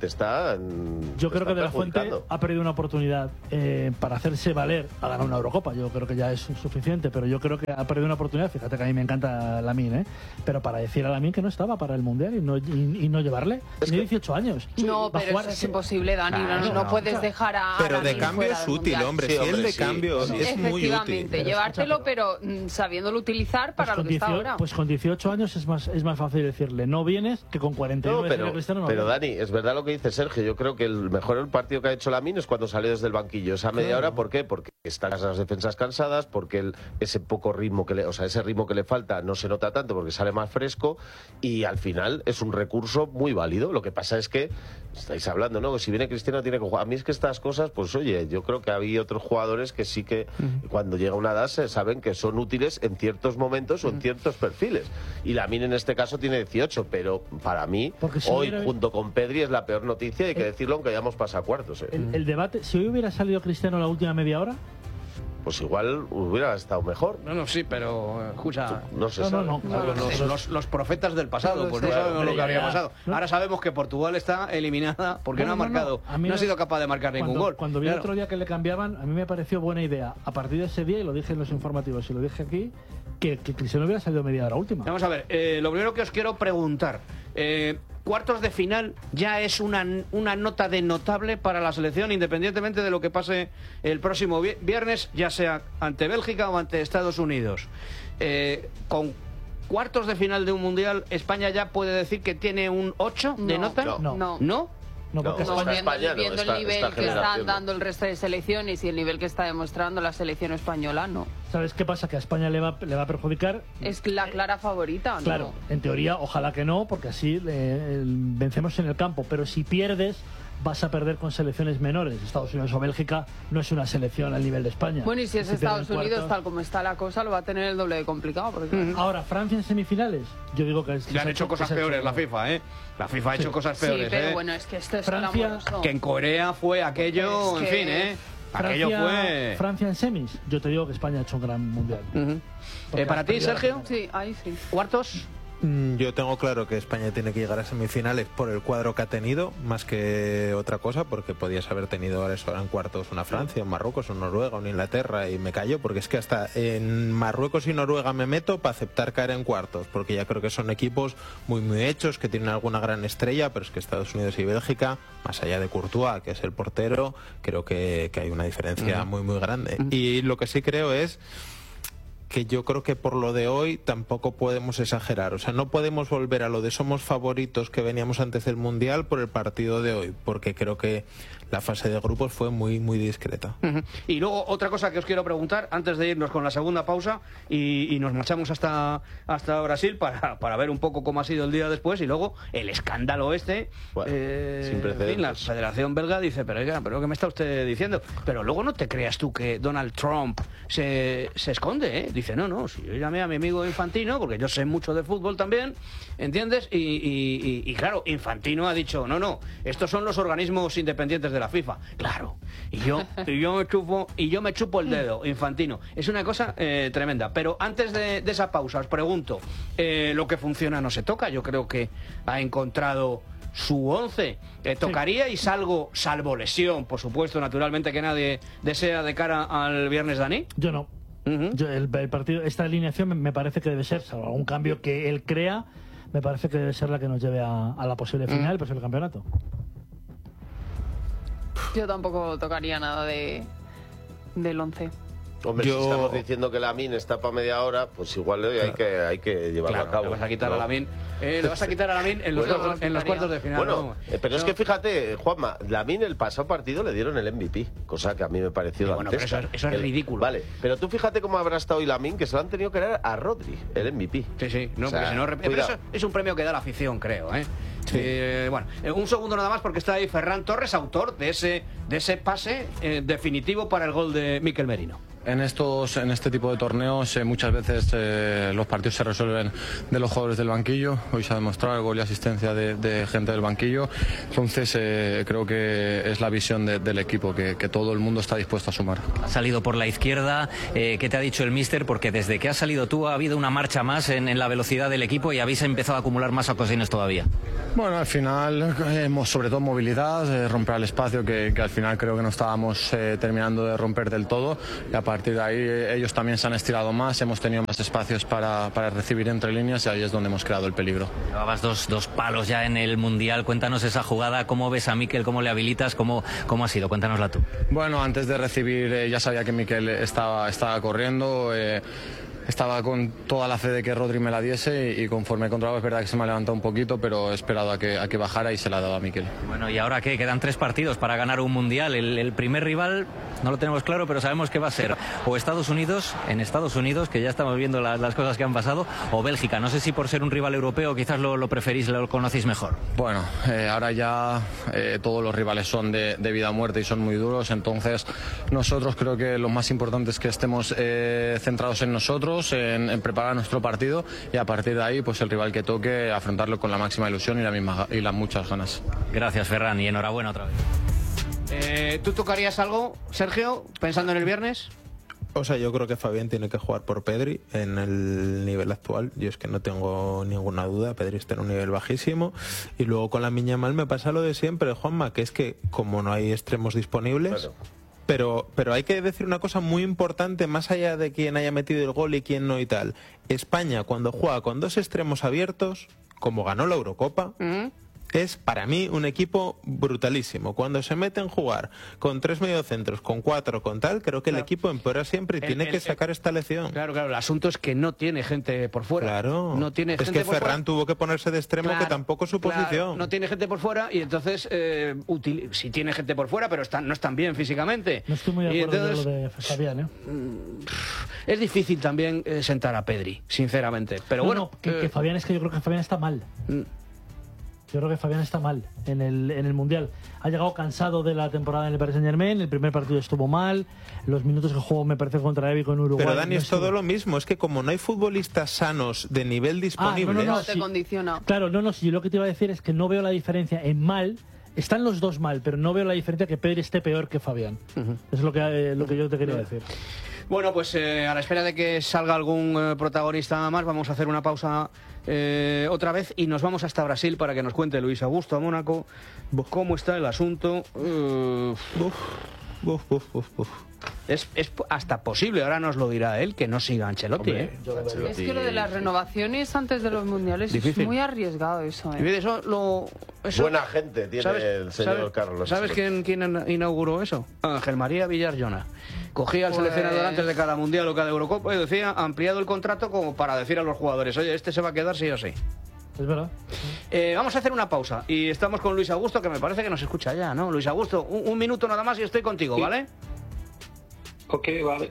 yo creo que De La Fuente ha perdido una oportunidad para hacerse valer a ganar una Eurocopa. Yo creo que ya es suficiente, pero yo creo que ha perdido una oportunidad. Fíjate que a mí me encanta Lamine, pero para decir a Lamine que no estaba para el Mundial y no llevarle. Tiene 18 años. No, pero eso es imposible, Dani. No puedes dejar a Pero Lamine de cambio es útil, hombre. Si el de cambio es muy útil. Efectivamente, llevártelo, pero sabiéndolo utilizar para lo que está ahora. Pues con 18 años es más fácil decirle no vienes que con 49 decirle Cristiano no. Pero Dani, es verdad lo que dice Sergio. Yo creo que el mejor partido que ha hecho Lamine es cuando sale desde el banquillo. Esa media hora, ¿por qué? Porque están las defensas cansadas, porque ese poco ritmo ese ritmo que le falta no se nota tanto porque sale más fresco, y al final es un recurso muy válido. Lo que pasa es que estáis hablando, ¿no? Si viene Cristiano tiene que jugar. A mí es que estas cosas, pues oye, yo creo que había otros jugadores que sí que cuando llega una edad saben que son útiles en ciertos momentos o en ciertos perfiles. Y Lamine en este caso tiene 18, pero para mí hoy junto con Pedri es la peor noticia, hay que decirlo, aunque hayamos pasado a cuartos. El debate, si hoy hubiera salido Cristiano la última media hora, pues igual hubiera estado mejor. No, sí, pero escucha, no se sabe. Los profetas del pasado, pues no sabemos lo que habría pasado. Ahora sabemos que Portugal está eliminada porque no ha marcado, no ha sido capaz de marcar ningún gol. Cuando vi el otro día que le cambiaban, a mí me pareció buena idea, a partir de ese día, y lo dije en los informativos y lo dije aquí, que Cristiano hubiera salido media hora última. Vamos a ver, lo primero que os quiero preguntar, cuartos de final ya es una nota de notable para la selección, independientemente de lo que pase el próximo viernes, ya sea ante Bélgica o ante Estados Unidos. Con cuartos de final de un mundial, ¿España ya puede decir que tiene un 8 de nota? No. No, porque viendo el nivel que están dando el resto de selecciones y el nivel que está demostrando la selección española, no. ¿Sabes qué pasa? Que a España le va a perjudicar. Es la clara favorita, ¿no? Claro, en teoría, ojalá que no, porque así vencemos en el campo. Pero si pierdes, vas a perder con selecciones menores. Estados Unidos o Bélgica no es una selección al nivel de España. Bueno, y si es Estados Unidos, tal como está la cosa, lo va a tener el doble de complicado. Porque... Ahora, Francia en semifinales, yo digo que le han hecho cosas peores la FIFA, ¿eh? La FIFA ha hecho cosas peores, sí, pero bueno, es que esto es Francia, que en Corea fue aquello, en fin, ¿eh? Aquello fue... Francia en semis, yo te digo que España ha hecho un gran mundial. ¿Para ti, Sergio? Sí, ahí sí. ¿Cuartos? Yo tengo claro que España tiene que llegar a semifinales por el cuadro que ha tenido, más que otra cosa, porque podías haber tenido ahora en cuartos una Francia, un Marruecos, un Noruega, un Inglaterra, y me callo, porque es que hasta en Marruecos y Noruega me meto para aceptar caer en cuartos, porque ya creo que son equipos muy hechos, que tienen alguna gran estrella, pero es que Estados Unidos y Bélgica, más allá de Courtois, que es el portero, creo que hay una diferencia muy grande. Y lo que sí creo es que yo creo que por lo de hoy tampoco podemos exagerar, o sea, no podemos volver a lo de somos favoritos que veníamos antes del Mundial por el partido de hoy, porque creo que la fase de grupos fue muy discreta. Y luego otra cosa que os quiero preguntar antes de irnos con la segunda pausa y nos marchamos hasta Brasil para ver un poco cómo ha sido el día después, y luego el escándalo este, sin precedentes. La Federación Belga dice, pero ¿qué me está usted diciendo? Pero luego no te creas tú que Donald Trump se esconde, ¿eh? Dice, no, si yo llamé a mi amigo Infantino, porque yo sé mucho de fútbol también, ¿entiendes? Y claro, Infantino ha dicho, no, estos son los organismos independientes de la FIFA. Claro, y yo me chupo el dedo, Infantino. Es una cosa tremenda. Pero antes de esa pausa, os pregunto, lo que funciona no se toca. Yo creo que ha encontrado su 11. Tocaría y salvo lesión, por supuesto, naturalmente, que nadie desea de cara al viernes, Dani. Yo no. Yo, el partido, esta alineación me parece que debe ser, salvo algún cambio que él crea, me parece que debe ser la que nos lleve a la posible final, pues el campeonato. Yo tampoco tocaría nada del 11. Hombre, si estamos diciendo que Lamine está para media hora, pues igual hay que llevarlo a cabo. Le vas a quitar a Lamine. Le vas a quitar a Lamine en los cuartos de final. Bueno, pero es que fíjate, Juanma, Lamine el pasado partido le dieron el MVP, cosa que a mí me pareció dantesca. Bueno, eso es ridículo. Vale, pero tú fíjate cómo habrá estado hoy Lamine, que se lo han tenido que dar a Rodri, el MVP. Sí, no, porque si no... Pero eso es un premio que da la afición, creo, ¿eh? Sí. Bueno, un segundo nada más, porque está ahí Ferran Torres, autor de ese pase definitivo para el gol de Mikel Merino. En este tipo de torneos muchas veces los partidos se resuelven de los jugadores del banquillo. Hoy se ha demostrado el gol y asistencia de gente del banquillo. Entonces creo que es la visión del equipo, que todo el mundo está dispuesto a sumar. Ha salido por la izquierda. ¿Qué te ha dicho el míster? Porque desde que has salido tú ha habido una marcha más en la velocidad del equipo y habéis empezado a acumular más ocasiones todavía. Bueno, al final hemos sobre todo movilidad, romper el espacio que al final creo que no estábamos terminando de romper del todo, y a partir de ahí ellos también se han estirado más, hemos tenido más espacios para recibir entre líneas, y ahí es donde hemos creado el peligro. Llevabas dos palos ya en el Mundial. Cuéntanos esa jugada, cómo ves a Mikel, cómo le habilitas, cómo ha sido, cuéntanosla tú. Bueno, antes de recibir ya sabía que Mikel estaba corriendo, estaba con toda la fe de que Rodri me la diese, y conforme he controlado es verdad que se me ha levantado un poquito, pero he esperado a que bajara y se la ha dado a Mikel. Bueno, ¿y ahora qué? Quedan 3 partidos para ganar un Mundial. El primer rival no lo tenemos claro, pero sabemos que va a ser o Estados Unidos, que ya estamos viendo las cosas que han pasado, o Bélgica. No sé si por ser un rival europeo quizás lo preferís, lo conocéis mejor. Bueno, ahora ya todos los rivales son de vida o muerte y son muy duros, entonces nosotros creo que lo más importante es que estemos centrados en nosotros, en preparar nuestro partido, y a partir de ahí pues el rival que toque afrontarlo con la máxima ilusión y las muchas ganas. Gracias, Ferran, y enhorabuena otra vez. ¿Tú tocarías algo, Sergio, pensando en el viernes? O sea, yo creo que Fabián tiene que jugar por Pedri en el nivel actual. Yo es que no tengo ninguna duda. Pedri está en un nivel bajísimo. Y luego con Lamine Yamal me pasa lo de siempre, Juanma, que es que como no hay extremos disponibles... Claro. Pero hay que decir una cosa muy importante, más allá de quién haya metido el gol y quién no y tal. España, cuando juega con 2 extremos abiertos, como ganó la Eurocopa, es para mí un equipo brutalísimo. Cuando se mete en jugar con 3 mediocentros, con 4, con tal, creo que el equipo empeora siempre y tiene que sacar esta lección. Claro, el asunto es que no tiene gente por fuera. Claro, no tiene gente es que por Ferran fuera. Tuvo que ponerse de extremo, que tampoco es su posición. No tiene gente por fuera, y entonces sí tiene gente por fuera, pero no están bien físicamente. No estoy muy de acuerdo con lo de Fabián, ¿eh? Es difícil también sentar a Pedri, sinceramente. Pero que Fabián, es que yo creo que Fabián está mal. Yo creo que Fabián está mal en el Mundial. Ha llegado cansado de la temporada en el Paris Saint-Germain. El primer partido estuvo mal. Los minutos que jugó, me parece, contra Évico en Uruguay. Pero Dani, es todo lo mismo. Es que como no hay futbolistas sanos de nivel disponible... No te condiciona. Claro, si lo que te iba a decir es que no veo la diferencia en mal. Están los dos mal, pero no veo la diferencia que Pedri esté peor que Fabián. Es lo que yo te quería decir. Bueno, pues a la espera de que salga algún protagonista más, vamos a hacer una pausa otra vez y nos vamos hasta Brasil para que nos cuente Luis Augusto a Mónaco cómo está el asunto. Es hasta posible, ahora nos lo dirá él, que no siga Ancelotti. Ancelotti. Es que lo de las renovaciones antes de los mundiales difícil. Es muy arriesgado eso. Buena gente tiene el señor Carlos. ¿Sabes quién inauguró eso? Ángel María Villar-Llona. Cogía al seleccionador antes de cada mundial o cada Eurocopa y decía, ampliado el contrato como para decir a los jugadores, oye, este se va a quedar sí o sí. Es verdad. Vamos a hacer una pausa y estamos con Luis Augusto, que me parece que nos escucha ya, ¿no? Luis Augusto, un minuto nada más y estoy contigo, ¿vale? Ok, vale.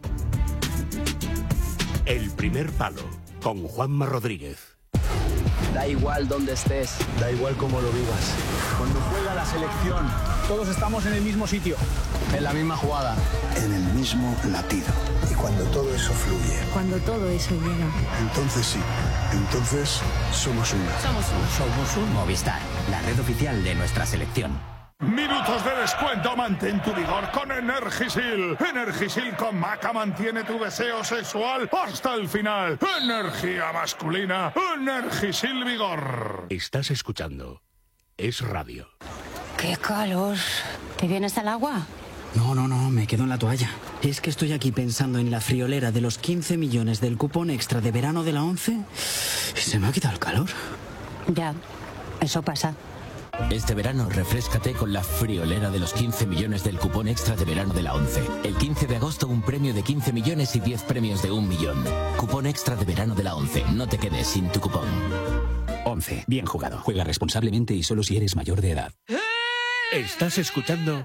El primer palo, con Juanma Rodríguez. Da igual dónde estés. Da igual cómo lo vivas. Cuando juega la selección, todos estamos en el mismo sitio. en la misma jugada. En el mismo latido. Y cuando todo eso fluye. Cuando todo eso llega. Entonces sí. Entonces somos uno. Somos un Movistar, la red oficial de nuestra selección. Minutos de descuento, mantén tu vigor con Energisil. Energisil con Maca mantiene tu deseo sexual hasta el final. Energía masculina, Energisil Vigor. Estás escuchando Es Radio. ¡Qué calor! ¿Te vienes al agua? No, me quedo en la toalla. Es que estoy aquí pensando en la friolera de los 15 millones del cupón extra de verano de la 11 Se me ha quitado el calor. Ya, eso pasa. Este verano refréscate con la friolera de los 15 millones del cupón extra de verano de la ONCE. El 15 de agosto un premio de 15 millones y 10 premios de 1 millón. Cupón extra de verano de la ONCE. No te quedes sin tu cupón. ONCE. Bien jugado. Juega responsablemente y solo si eres mayor de edad. Estás escuchando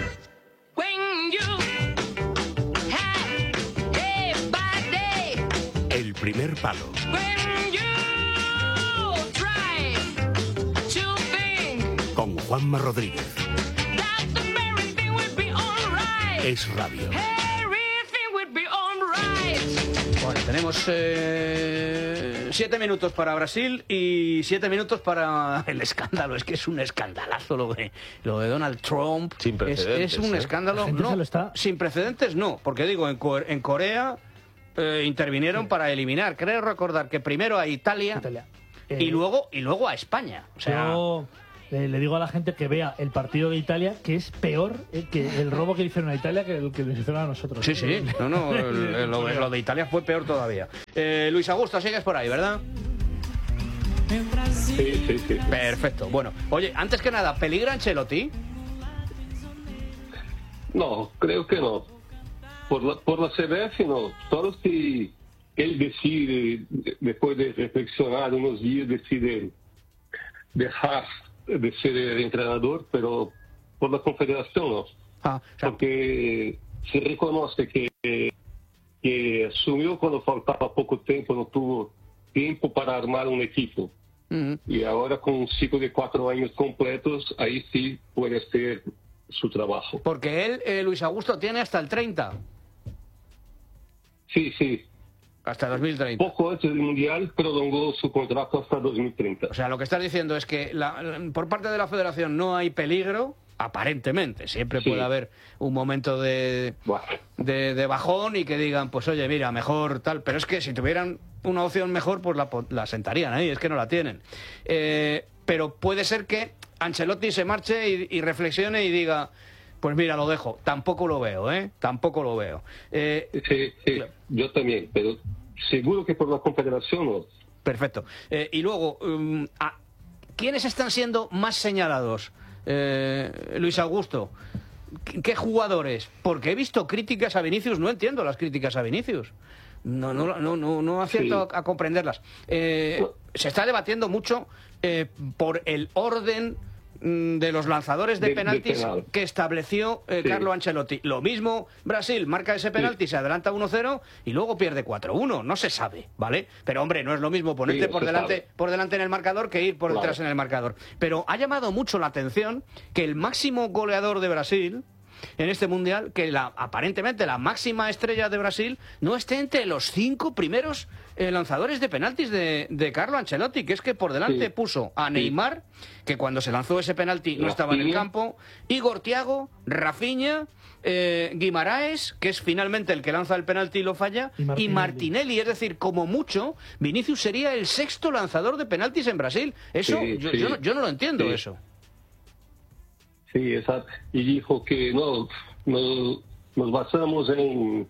El Primer Palo. Con Juanma Rodríguez. Es radio. Bueno, tenemos 7 minutos para Brasil y 7 minutos para el escándalo. Es que es un escandalazo lo de Donald Trump. Sin precedentes. Es un escándalo. No, sin precedentes no, porque digo, en Corea intervinieron para eliminar. Creo recordar que primero a Italia. Y luego a España. O sea, yo le digo a la gente que vea el partido de Italia, que es peor que el robo que le hicieron a Italia que el que nos hicieron a nosotros. Sí, sí. No, lo de Italia fue peor todavía. Luis Augusto, sigues por ahí, ¿verdad? Sí. Perfecto. Bueno, oye, antes que nada, ¿peligra Ancelotti? No, creo que no. Por la CBF no. Solo si él decide, después de reflexionar unos días, decide dejar de ser el entrenador, pero por la Confederación no. Porque se reconoce que asumió cuando faltaba poco tiempo, no tuvo tiempo para armar un equipo. Y ahora con un ciclo de 4 años completos, ahí sí puede hacer su trabajo. Porque él, Luis Augusto, tiene hasta el 30. Sí. Hasta 2030. Poco antes del Mundial prolongó su contrato hasta 2030. O sea, lo que estás diciendo es que por parte de la Federación no hay peligro, aparentemente. Siempre puede haber un momento de bajón y que digan, pues oye, mira, mejor tal. Pero es que si tuvieran una opción mejor, pues la sentarían ahí. Es que no la tienen. Pero puede ser que Ancelotti se marche y reflexione y diga, pues mira, lo dejo. Tampoco lo veo, Tampoco lo veo. Sí, yo también, pero seguro que por la Confederación no. Perfecto. Y luego, ¿quiénes están siendo más señalados? Luis Augusto, ¿qué jugadores? Porque he visto críticas a Vinicius, no entiendo las críticas a Vinicius. No acierto a comprenderlas. Se está debatiendo mucho por el orden de los lanzadores de penaltis que estableció Carlo Ancelotti. Lo mismo, Brasil marca ese penalti, se adelanta 1-0 y luego pierde 4-1. No se sabe, ¿vale? Pero hombre, no es lo mismo ponerte por delante en el marcador que ir por detrás en el marcador. Pero ha llamado mucho la atención que el máximo goleador de Brasil en este Mundial, que aparentemente la máxima estrella de Brasil, no esté entre los 5 primeros lanzadores de penaltis de Carlo Ancelotti, que es que por delante puso a Neymar, que cuando se lanzó ese penalti no estaba en el campo, Igor Thiago, Rafinha, Guimaraes, que es finalmente el que lanza el penalti y lo falla, y Martinelli. Es decir, como mucho, Vinicius sería el 6º lanzador de penaltis en Brasil. Eso, yo no lo entiendo, eso. Sí, exacto. Y dijo que nos basamos en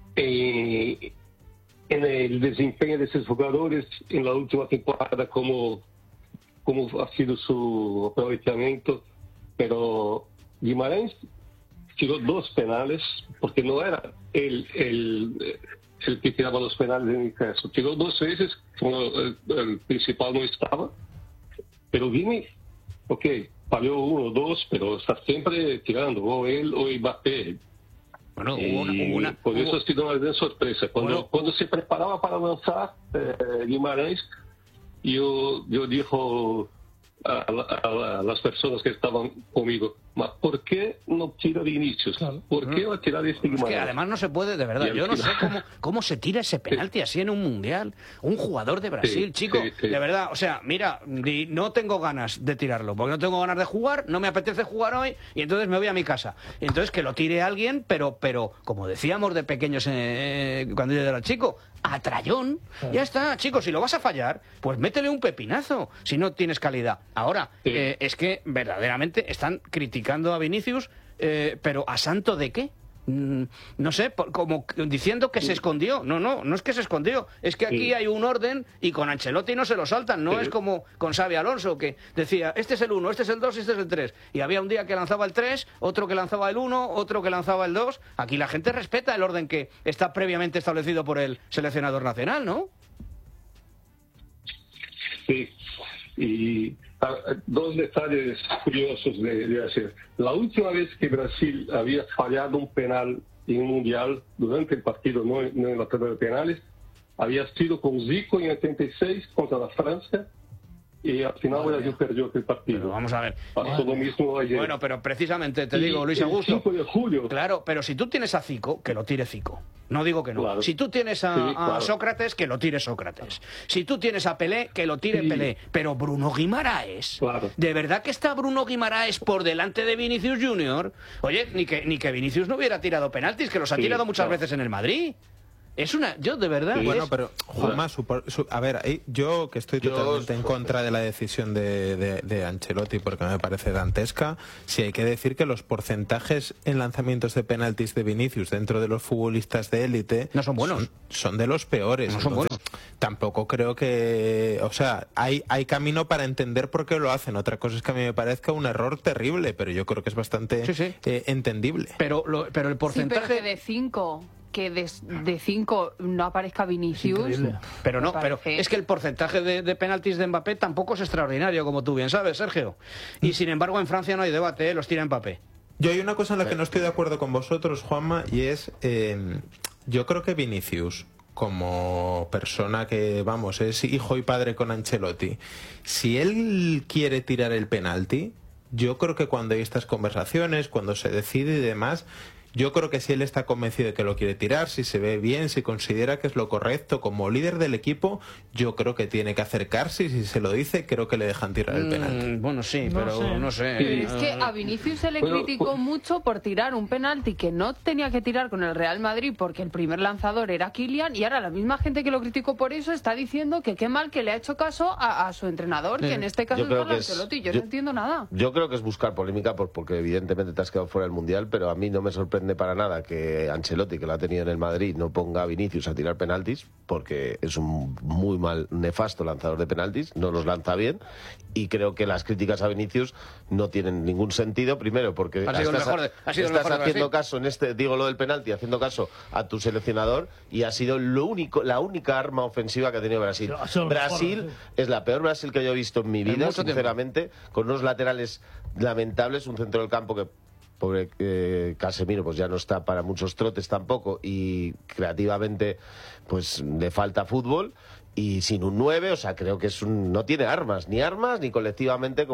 el desempeño de esos jugadores en la última temporada, como ha sido su aprovechamiento. Pero Guimarães tiró 2 penales, porque no era el que tiraba los penales en el caso. Tiró 2 veces, el principal no estaba. Pero Vini, falló 1 o 2, pero está siempre tirando, o él o Mbappé. Bueno, por eso ha sido una gran sorpresa. Cuando se preparaba para lanzar Guimarães, yo dijo a las personas que estaban conmigo, ¿por qué no tira Vinicius? ¿Por qué va a tirar este Guimarães? Es que además no se puede, de verdad. Yo no sé cómo se tira ese penalti así en un Mundial. Un jugador de Brasil, chico. De verdad, o sea, mira, no tengo ganas de tirarlo, porque no tengo ganas de jugar, no me apetece jugar hoy, y entonces me voy a mi casa. Entonces que lo tire alguien, pero como decíamos de pequeños cuando yo era chico, a trayón. Ya está, chicos, si lo vas a fallar, pues métele un pepinazo, si no tienes calidad. Ahora, es que verdaderamente están criticando a Vinicius, pero ¿a santo de qué? no sé, como diciendo que se escondió. No es que se escondió, es que aquí hay un orden y con Ancelotti no se lo saltan, no es como con Xabi Alonso, que decía, este es el 1, este es el 2, este es el 3, y había un día que lanzaba el 3, otro que lanzaba el 1, otro que lanzaba el 2. Aquí la gente respeta el orden que está previamente establecido por el seleccionador nacional, ¿no? Sí, y dos detalles curiosos de hacer. La última vez que Brasil había fallado un penal en un mundial durante el partido, no en la tanda de penales, había sido con Zico en 86 contra la Francia, y al final Brasil perdió aquel partido. Pero vamos a ver. Pasó lo mismo ayer. Bueno, pero precisamente te digo, Luis Augusto. El 5 de julio. Claro, pero si tú tienes a Zico, que lo tire Zico. No digo que no. Claro. Si tú tienes a Sócrates, que lo tire Sócrates. Si tú tienes a Pelé, que lo tire Pelé. Pero Bruno Guimaraes, ¿de verdad que está Bruno Guimaraes por delante de Vinicius Junior? Oye, ni que Vinicius no hubiera tirado penaltis, que los ha tirado muchas veces en el Madrid. Es una... Yo, de verdad... Bueno, pero, Juanma, a ver, yo que estoy totalmente en contra de la decisión de Ancelotti, porque me parece dantesca, sí hay que decir que los porcentajes en lanzamientos de penaltis de Vinicius dentro de los futbolistas de élite... No son buenos. Son de los peores. No son buenos. Tampoco creo que... O sea, hay camino para entender por qué lo hacen. Otra cosa es que a mí me parezca un error terrible, pero yo creo que es bastante entendible. Pero el porcentaje... Sí, pero que de 5... que de 5 no aparezca Vinicius. Pero no, pero es que el porcentaje de penaltis de Mbappé tampoco es extraordinario, como tú bien sabes, Sergio. Y sin embargo en Francia no hay debate, los tira Mbappé. Yo hay una cosa en la que no estoy de acuerdo con vosotros, Juanma, y es, yo creo que Vinicius, como persona que, vamos, es hijo y padre con Ancelotti, si él quiere tirar el penalti, yo creo que cuando hay estas conversaciones, cuando se decide y demás, yo creo que si él está convencido de que lo quiere tirar, si se ve bien, si considera que es lo correcto, como líder del equipo, yo creo que tiene que acercarse y si se lo dice, creo que le dejan tirar el penalti. Bueno, sí, pero no sé. Pero es que a Vinicius se le criticó mucho por tirar un penalti que no tenía que tirar con el Real Madrid porque el primer lanzador era Kylian, y ahora la misma gente que lo criticó por eso está diciendo que qué mal que le ha hecho caso a su entrenador, que en este caso es Carlo Ancelotti. Yo no entiendo nada. Yo creo que es buscar polémica porque evidentemente te has quedado fuera del Mundial, pero a mí no me sorprende para nada que Ancelotti, que lo ha tenido en el Madrid, no ponga a Vinicius a tirar penaltis, porque es un muy mal, nefasto lanzador de penaltis, no los lanza bien, y creo que las críticas a Vinicius no tienen ningún sentido, primero porque estás haciendo caso en digo lo del penalti, haciendo caso a tu seleccionador, y ha sido la única arma ofensiva que ha tenido Brasil. Brasil es la peor Brasil que yo he visto en mi vida, sinceramente, con unos laterales lamentables, un centro del campo que pobre Casemiro pues ya no está para muchos trotes tampoco, y creativamente pues le falta fútbol, y sin un 9, o sea, creo que no tiene armas ni colectivamente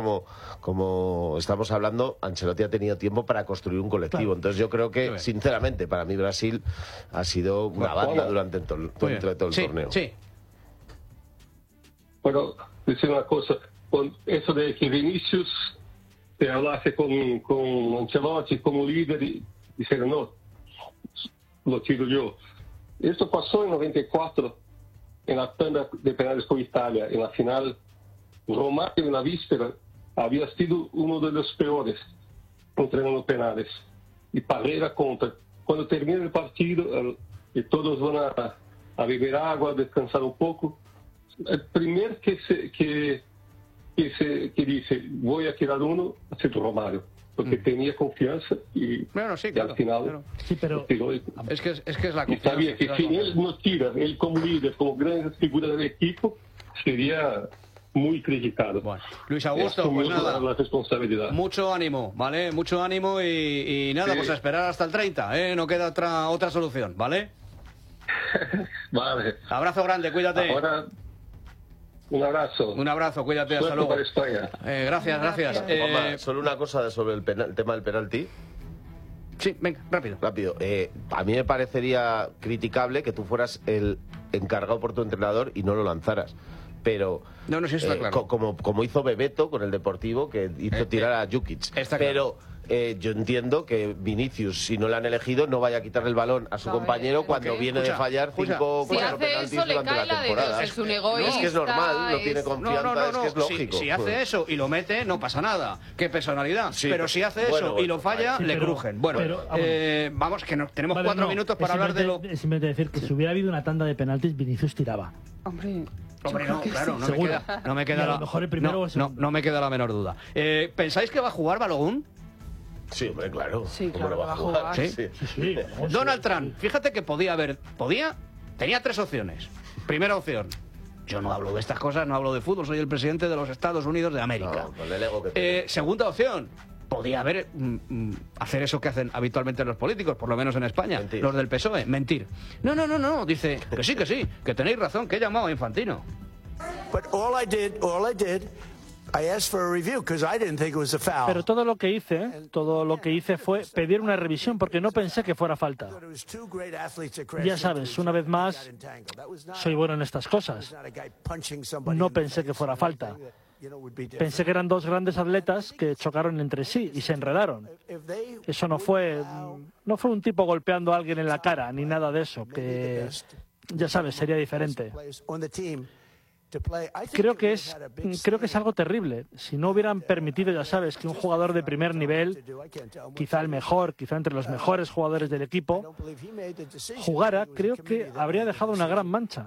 como estamos hablando. Ancelotti ha tenido tiempo para construir un colectivo, entonces yo creo que sinceramente para mí Brasil ha sido una banda durante todo el torneo. Sí. Bueno, decir una cosa, con eso de que Vinicius se hablase con Ancelotti como líder y dijeron, no, lo tiro yo. Esto pasó en 94, en la tanda de penales con Italia, en la final. Romario en la víspera había sido uno de los peores entregando penales, y Parreira contra. Cuando termina el partido y todos van a beber agua, a descansar un poco, el primer que dice voy a tirar uno ha sido Romario, porque tenía confianza y, al final es que es la confianza. Y sabía que si él no tira, él como líder, como gran figura del equipo, sería muy criticado. Bueno, Luis Augusto, pues nada, la responsabilidad. Mucho ánimo, ¿vale? Mucho ánimo y nada, pues a esperar hasta el 30, ¿eh? No queda otra solución, ¿vale? Vale. Abrazo grande, cuídate. Ahora, un abrazo, cuídate, hasta luego. Para España. Gracias. Solo una cosa sobre el tema del penalti. Sí, venga, rápido. A mí me parecería criticable que tú fueras el encargado por tu entrenador y no lo lanzaras. Pero sí está claro. como hizo Bebeto con el Deportivo, que hizo tirar a Jukic. Está pero claro. yo entiendo que Vinicius, si no le han elegido, no vaya a quitarle el balón a su compañero cuando viene de fallar 5 o 4 penaltis durante la temporada. Es un egoísta, es que es normal, no tiene confianza, es que es lógico. Si hace eso y lo mete, no pasa nada. Qué personalidad. Pero si hace eso y lo falla, le crujen. Bueno, vamos, que tenemos 4 minutos para hablar de lo... Simplemente decir que si hubiera habido una tanda de penaltis, Vinicius tiraba. Hombre, no, claro, no me queda la menor duda. ¿Pensáis que va a jugar Balogun? Sí, hombre, claro. Sí, claro, va a jugar. ¿Sí? Donald Trump, fíjate que tenía 3 opciones. Primera opción: yo no hablo de estas cosas, no hablo de fútbol, soy el presidente de los Estados Unidos de América. Segunda opción: podía hacer eso que hacen habitualmente los políticos, por lo menos en España, los del PSOE, mentir. No, dice que sí, que tenéis razón, que he llamado a Infantino. Pero todo lo que hice fue pedir una revisión porque no pensé que fuera falta. Ya sabes, una vez más, soy bueno en estas cosas. No pensé que fuera falta. Pensé que eran 2 grandes atletas que chocaron entre sí y se enredaron. Eso no fue un tipo golpeando a alguien en la cara, ni nada de eso, que, ya sabes, sería diferente. Creo que es algo terrible. Si no hubieran permitido, ya sabes, que un jugador de primer nivel, quizá el mejor, quizá entre los mejores jugadores del equipo, jugara, creo que habría dejado una gran mancha.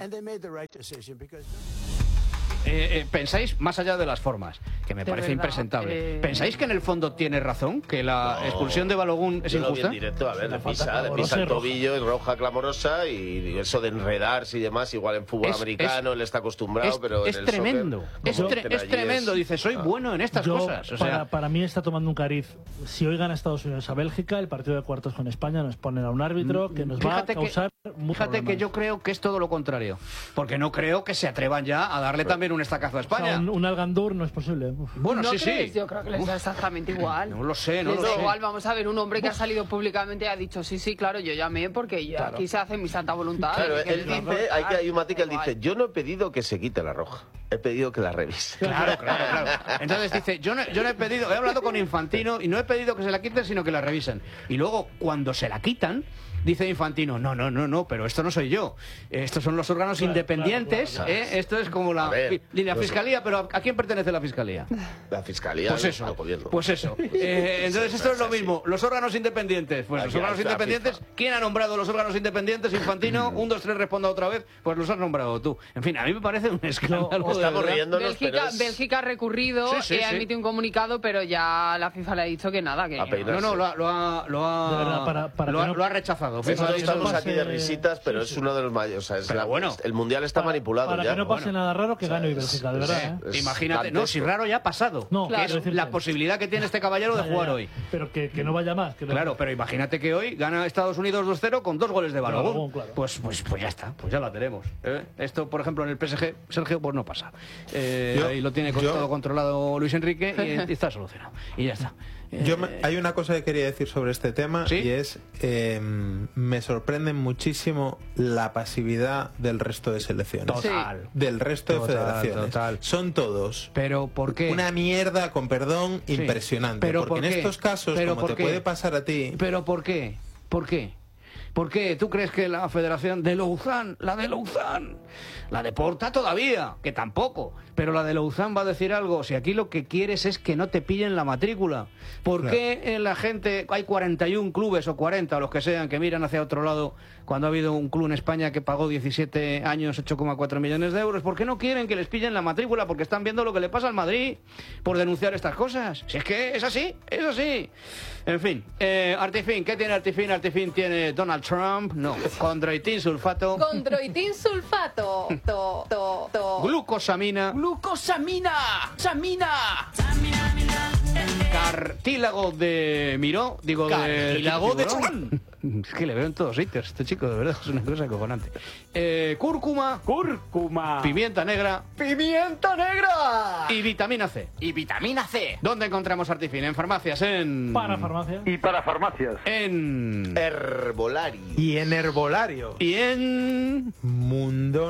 ¿Pensáis, más allá de las formas, que me parece impresentable, pensáis que en el fondo tiene razón, que la expulsión de Balogun es injusta? Lo vi en directo, a ver, le pisa el tobillo, es roja clamorosa, y eso de enredarse y demás, igual en fútbol americano él está acostumbrado, pero en el tremendo, soccer, es tremendo, dice, soy bueno en estas cosas. O sea, para mí está tomando un cariz. Si hoy gana Estados Unidos a Bélgica, el partido de cuartos con España nos ponen a un árbitro que nos va a causar mucho Fíjate que yo creo que es todo lo contrario, porque no creo que se atrevan ya a darle también un estacazo a España. O sea, un Algandur no es posible. Bueno, ¿No sí, crees? sí. Yo creo que les da exactamente igual. No lo sé, Les da igual, vamos a ver, un hombre que ha salido públicamente y ha dicho, sí, claro, yo llamé porque aquí se hace mi santa voluntad. Claro, él dice, hay un matiz que él dice, yo no he pedido que se quite la roja, he pedido que la revise. Claro. Entonces dice, yo no he pedido, he hablado con Infantino y no he pedido que se la quiten, sino que la revisen. Y luego, cuando se la quitan, dice Infantino, no, pero esto no soy yo. Estos son los órganos independientes. Claro. Esto es como la fiscalía, pero ¿a quién pertenece la fiscalía? La fiscalía. Pues eso. Entonces esto es lo mismo. Los órganos independientes. Pues los órganos independientes. ¿Quién ha nombrado los órganos independientes? Infantino. 1, 2, 3, responda otra vez. Pues los has nombrado tú. En fin, a mí me parece un escándalo. Bélgica ha recurrido, ha emitido un comunicado, pero ya la FIFA le ha dicho que nada, que lo ha rechazado. Nosotros estamos aquí de risitas, pero es uno de los mayores. O sea, el mundial está manipulado para ya. que no pase nada raro, que gane hoy Bélgica, de verdad. Imagínate, si raro ya ha pasado. No, claro, es la posibilidad que tiene este caballero de jugar hoy. Pero que no vaya más. Claro, pero imagínate que hoy gana Estados Unidos 2-0 con 2 goles de Balogun. Pues ya está, pues ya la tenemos. Esto, por ejemplo, en el PSG, Sergio, pues no pasa. Ahí lo tiene todo controlado Luis Enrique y está solucionado. Y ya está. Hay una cosa que quería decir sobre este tema, y es me sorprende muchísimo la pasividad del resto de selecciones. Del resto de federaciones. Son todos. ¿Pero por qué? Una mierda, con perdón, impresionante. ¿Pero porque en estos casos, como te puede pasar a ti... ¿Pero por qué? ¿Por qué? ¿Por qué? ¿Tú crees que la federación de Lausanne, la de Porta todavía, que tampoco, pero la de Lausanne va a decir algo? Si aquí lo que quieres es que no te pillen la matrícula. ¿Por qué en la gente hay 41 clubes o 40 o los que sean que miran hacia otro lado cuando ha habido un club en España que pagó 17 años 8,4 millones de euros? ¿Por qué no quieren que les pillen la matrícula? Porque están viendo lo que le pasa al Madrid por denunciar estas cosas. Si es que es así. En fin, Artifin, ¿qué tiene Artifin? Artifin tiene Donald Trump, no, condroitin sulfato. Condroitin sulfato. Glucosamina. Cartílago de Miró, cartílago de tiburón. Es que le veo en todos sitios, este chico, de verdad, es una cosa acojonante. Cúrcuma. Pimienta negra. Y vitamina C. ¿Dónde encontramos Artifin? En farmacias, Para farmacias. En Herbolario. Y en Herbolario. Y en Mundo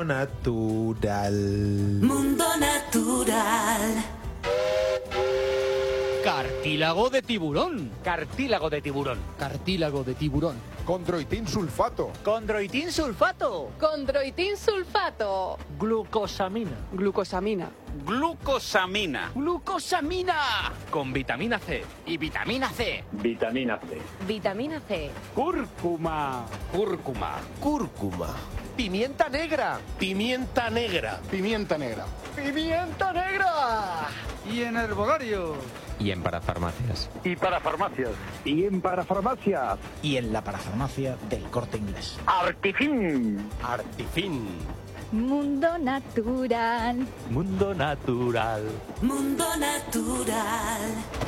Natural. Cartílago Cartílago de tiburón. Cartílago de tiburón. Cartílago de tiburón. Condroitin sulfato. Condroitin sulfato. Condroitin sulfato. Glucosamina. Glucosamina. Glucosamina. Glucosamina. Con vitamina C. Y vitamina C. Vitamina C. Vitamina C. Cúrcuma. Cúrcuma. Cúrcuma. Pimienta negra. Pimienta negra. Pimienta negra. Pimienta negra. Y en herbolario. Y en parafarmacias. Y para farmacias. Y en parafarmacias. Y en la parafarmacia del Corte Inglés. Artifin. Artifin. Mundo natural. Mundo natural. Mundo natural.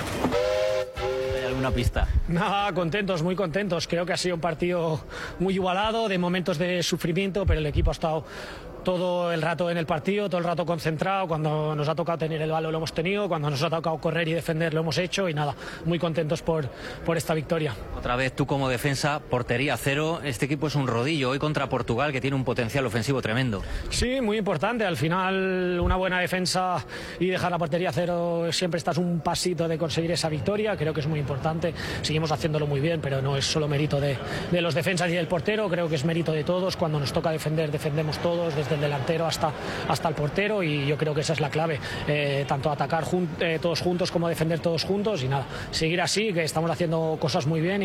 ¿Hay alguna pista? Nada, contentos, muy contentos. Creo que ha sido un partido muy igualado, de momentos de sufrimiento, pero el equipo ha estado todo el rato en el partido, todo el rato concentrado. Cuando nos ha tocado tener el balón lo hemos tenido, cuando nos ha tocado correr y defender lo hemos hecho y nada, muy contentos por esta victoria. Otra vez tú como defensa, portería cero. Este equipo es un rodillo hoy contra Portugal, que tiene un potencial ofensivo tremendo. Sí, muy importante. Al final una buena defensa y dejar la portería cero, siempre estás un pasito de conseguir esa victoria. Creo que es muy importante. Seguimos haciéndolo muy bien, pero no es solo mérito de los defensas y del portero. Creo que es mérito de todos. Cuando nos toca defender, defendemos todos, desde el delantero hasta el portero, y yo creo que esa es la clave, tanto atacar todos juntos como defender todos juntos, y nada, seguir así, que estamos haciendo cosas muy bien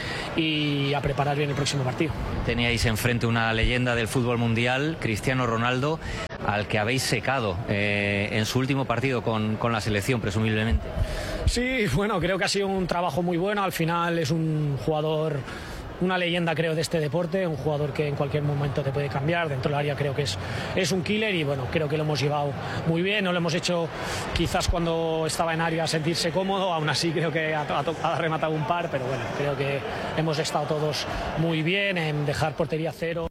y a preparar bien el próximo partido. Teníais enfrente una leyenda del fútbol mundial, Cristiano Ronaldo, al que habéis secado en su último partido con la selección, presumiblemente. Sí, bueno, creo que ha sido un trabajo muy bueno. Al final es un jugador, una leyenda, creo, de este deporte, un jugador que en cualquier momento te puede cambiar dentro del área. Creo que es un killer y bueno, creo que lo hemos llevado muy bien. No lo hemos hecho quizás cuando estaba en área a sentirse cómodo, aún así creo que ha rematado un par, pero bueno, creo que hemos estado todos muy bien en dejar portería cero.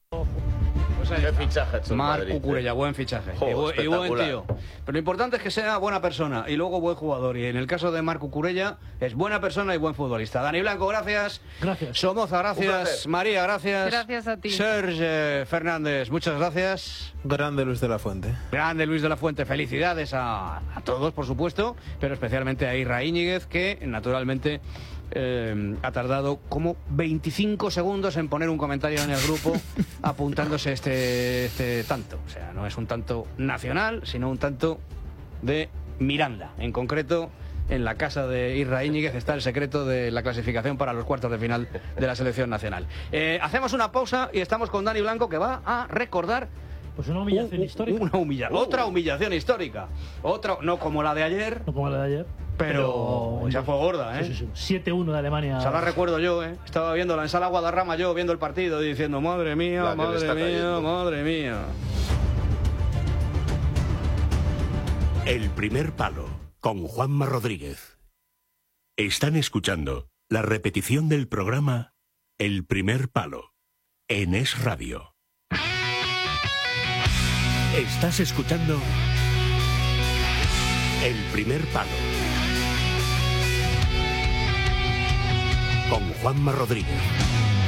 Qué fichaje, Marc Cucurella, buen fichaje. Y buen tío. Pero lo importante es que sea buena persona y luego buen jugador. Y en el caso de Marc Cucurella, es buena persona y buen futbolista. Dani Blanco, gracias. Gracias. Somoza, gracias. María, gracias. Gracias a ti. Serge Fernández, muchas gracias. Grande Luis de la Fuente. Grande Luis de la Fuente. Felicidades a todos, por supuesto, pero especialmente a Irra Íñiguez, que naturalmente ha tardado como 25 segundos en poner un comentario en el grupo apuntándose este tanto. O sea, no es un tanto nacional, sino un tanto de Miranda. En concreto, en la casa de Irra Íñiguez está el secreto de la clasificación para los cuartos de final de la selección nacional. Hacemos una pausa y estamos con Dani Blanco, que va a recordar pues una humillación histórica. Otra humillación histórica. Otra, no como la de ayer. No como la de ayer. Pero ya fue gorda, ¿eh? Sí. 7-1 de Alemania. O sea, la recuerdo yo, ¿eh? Estaba viéndola en Sala Guadarrama, yo viendo el partido y diciendo, madre mía, madre mía. El primer palo, con Juanma Rodríguez. Están escuchando la repetición del programa El primer palo, en Es Radio. Estás escuchando El primer palo, con Juanma Rodríguez.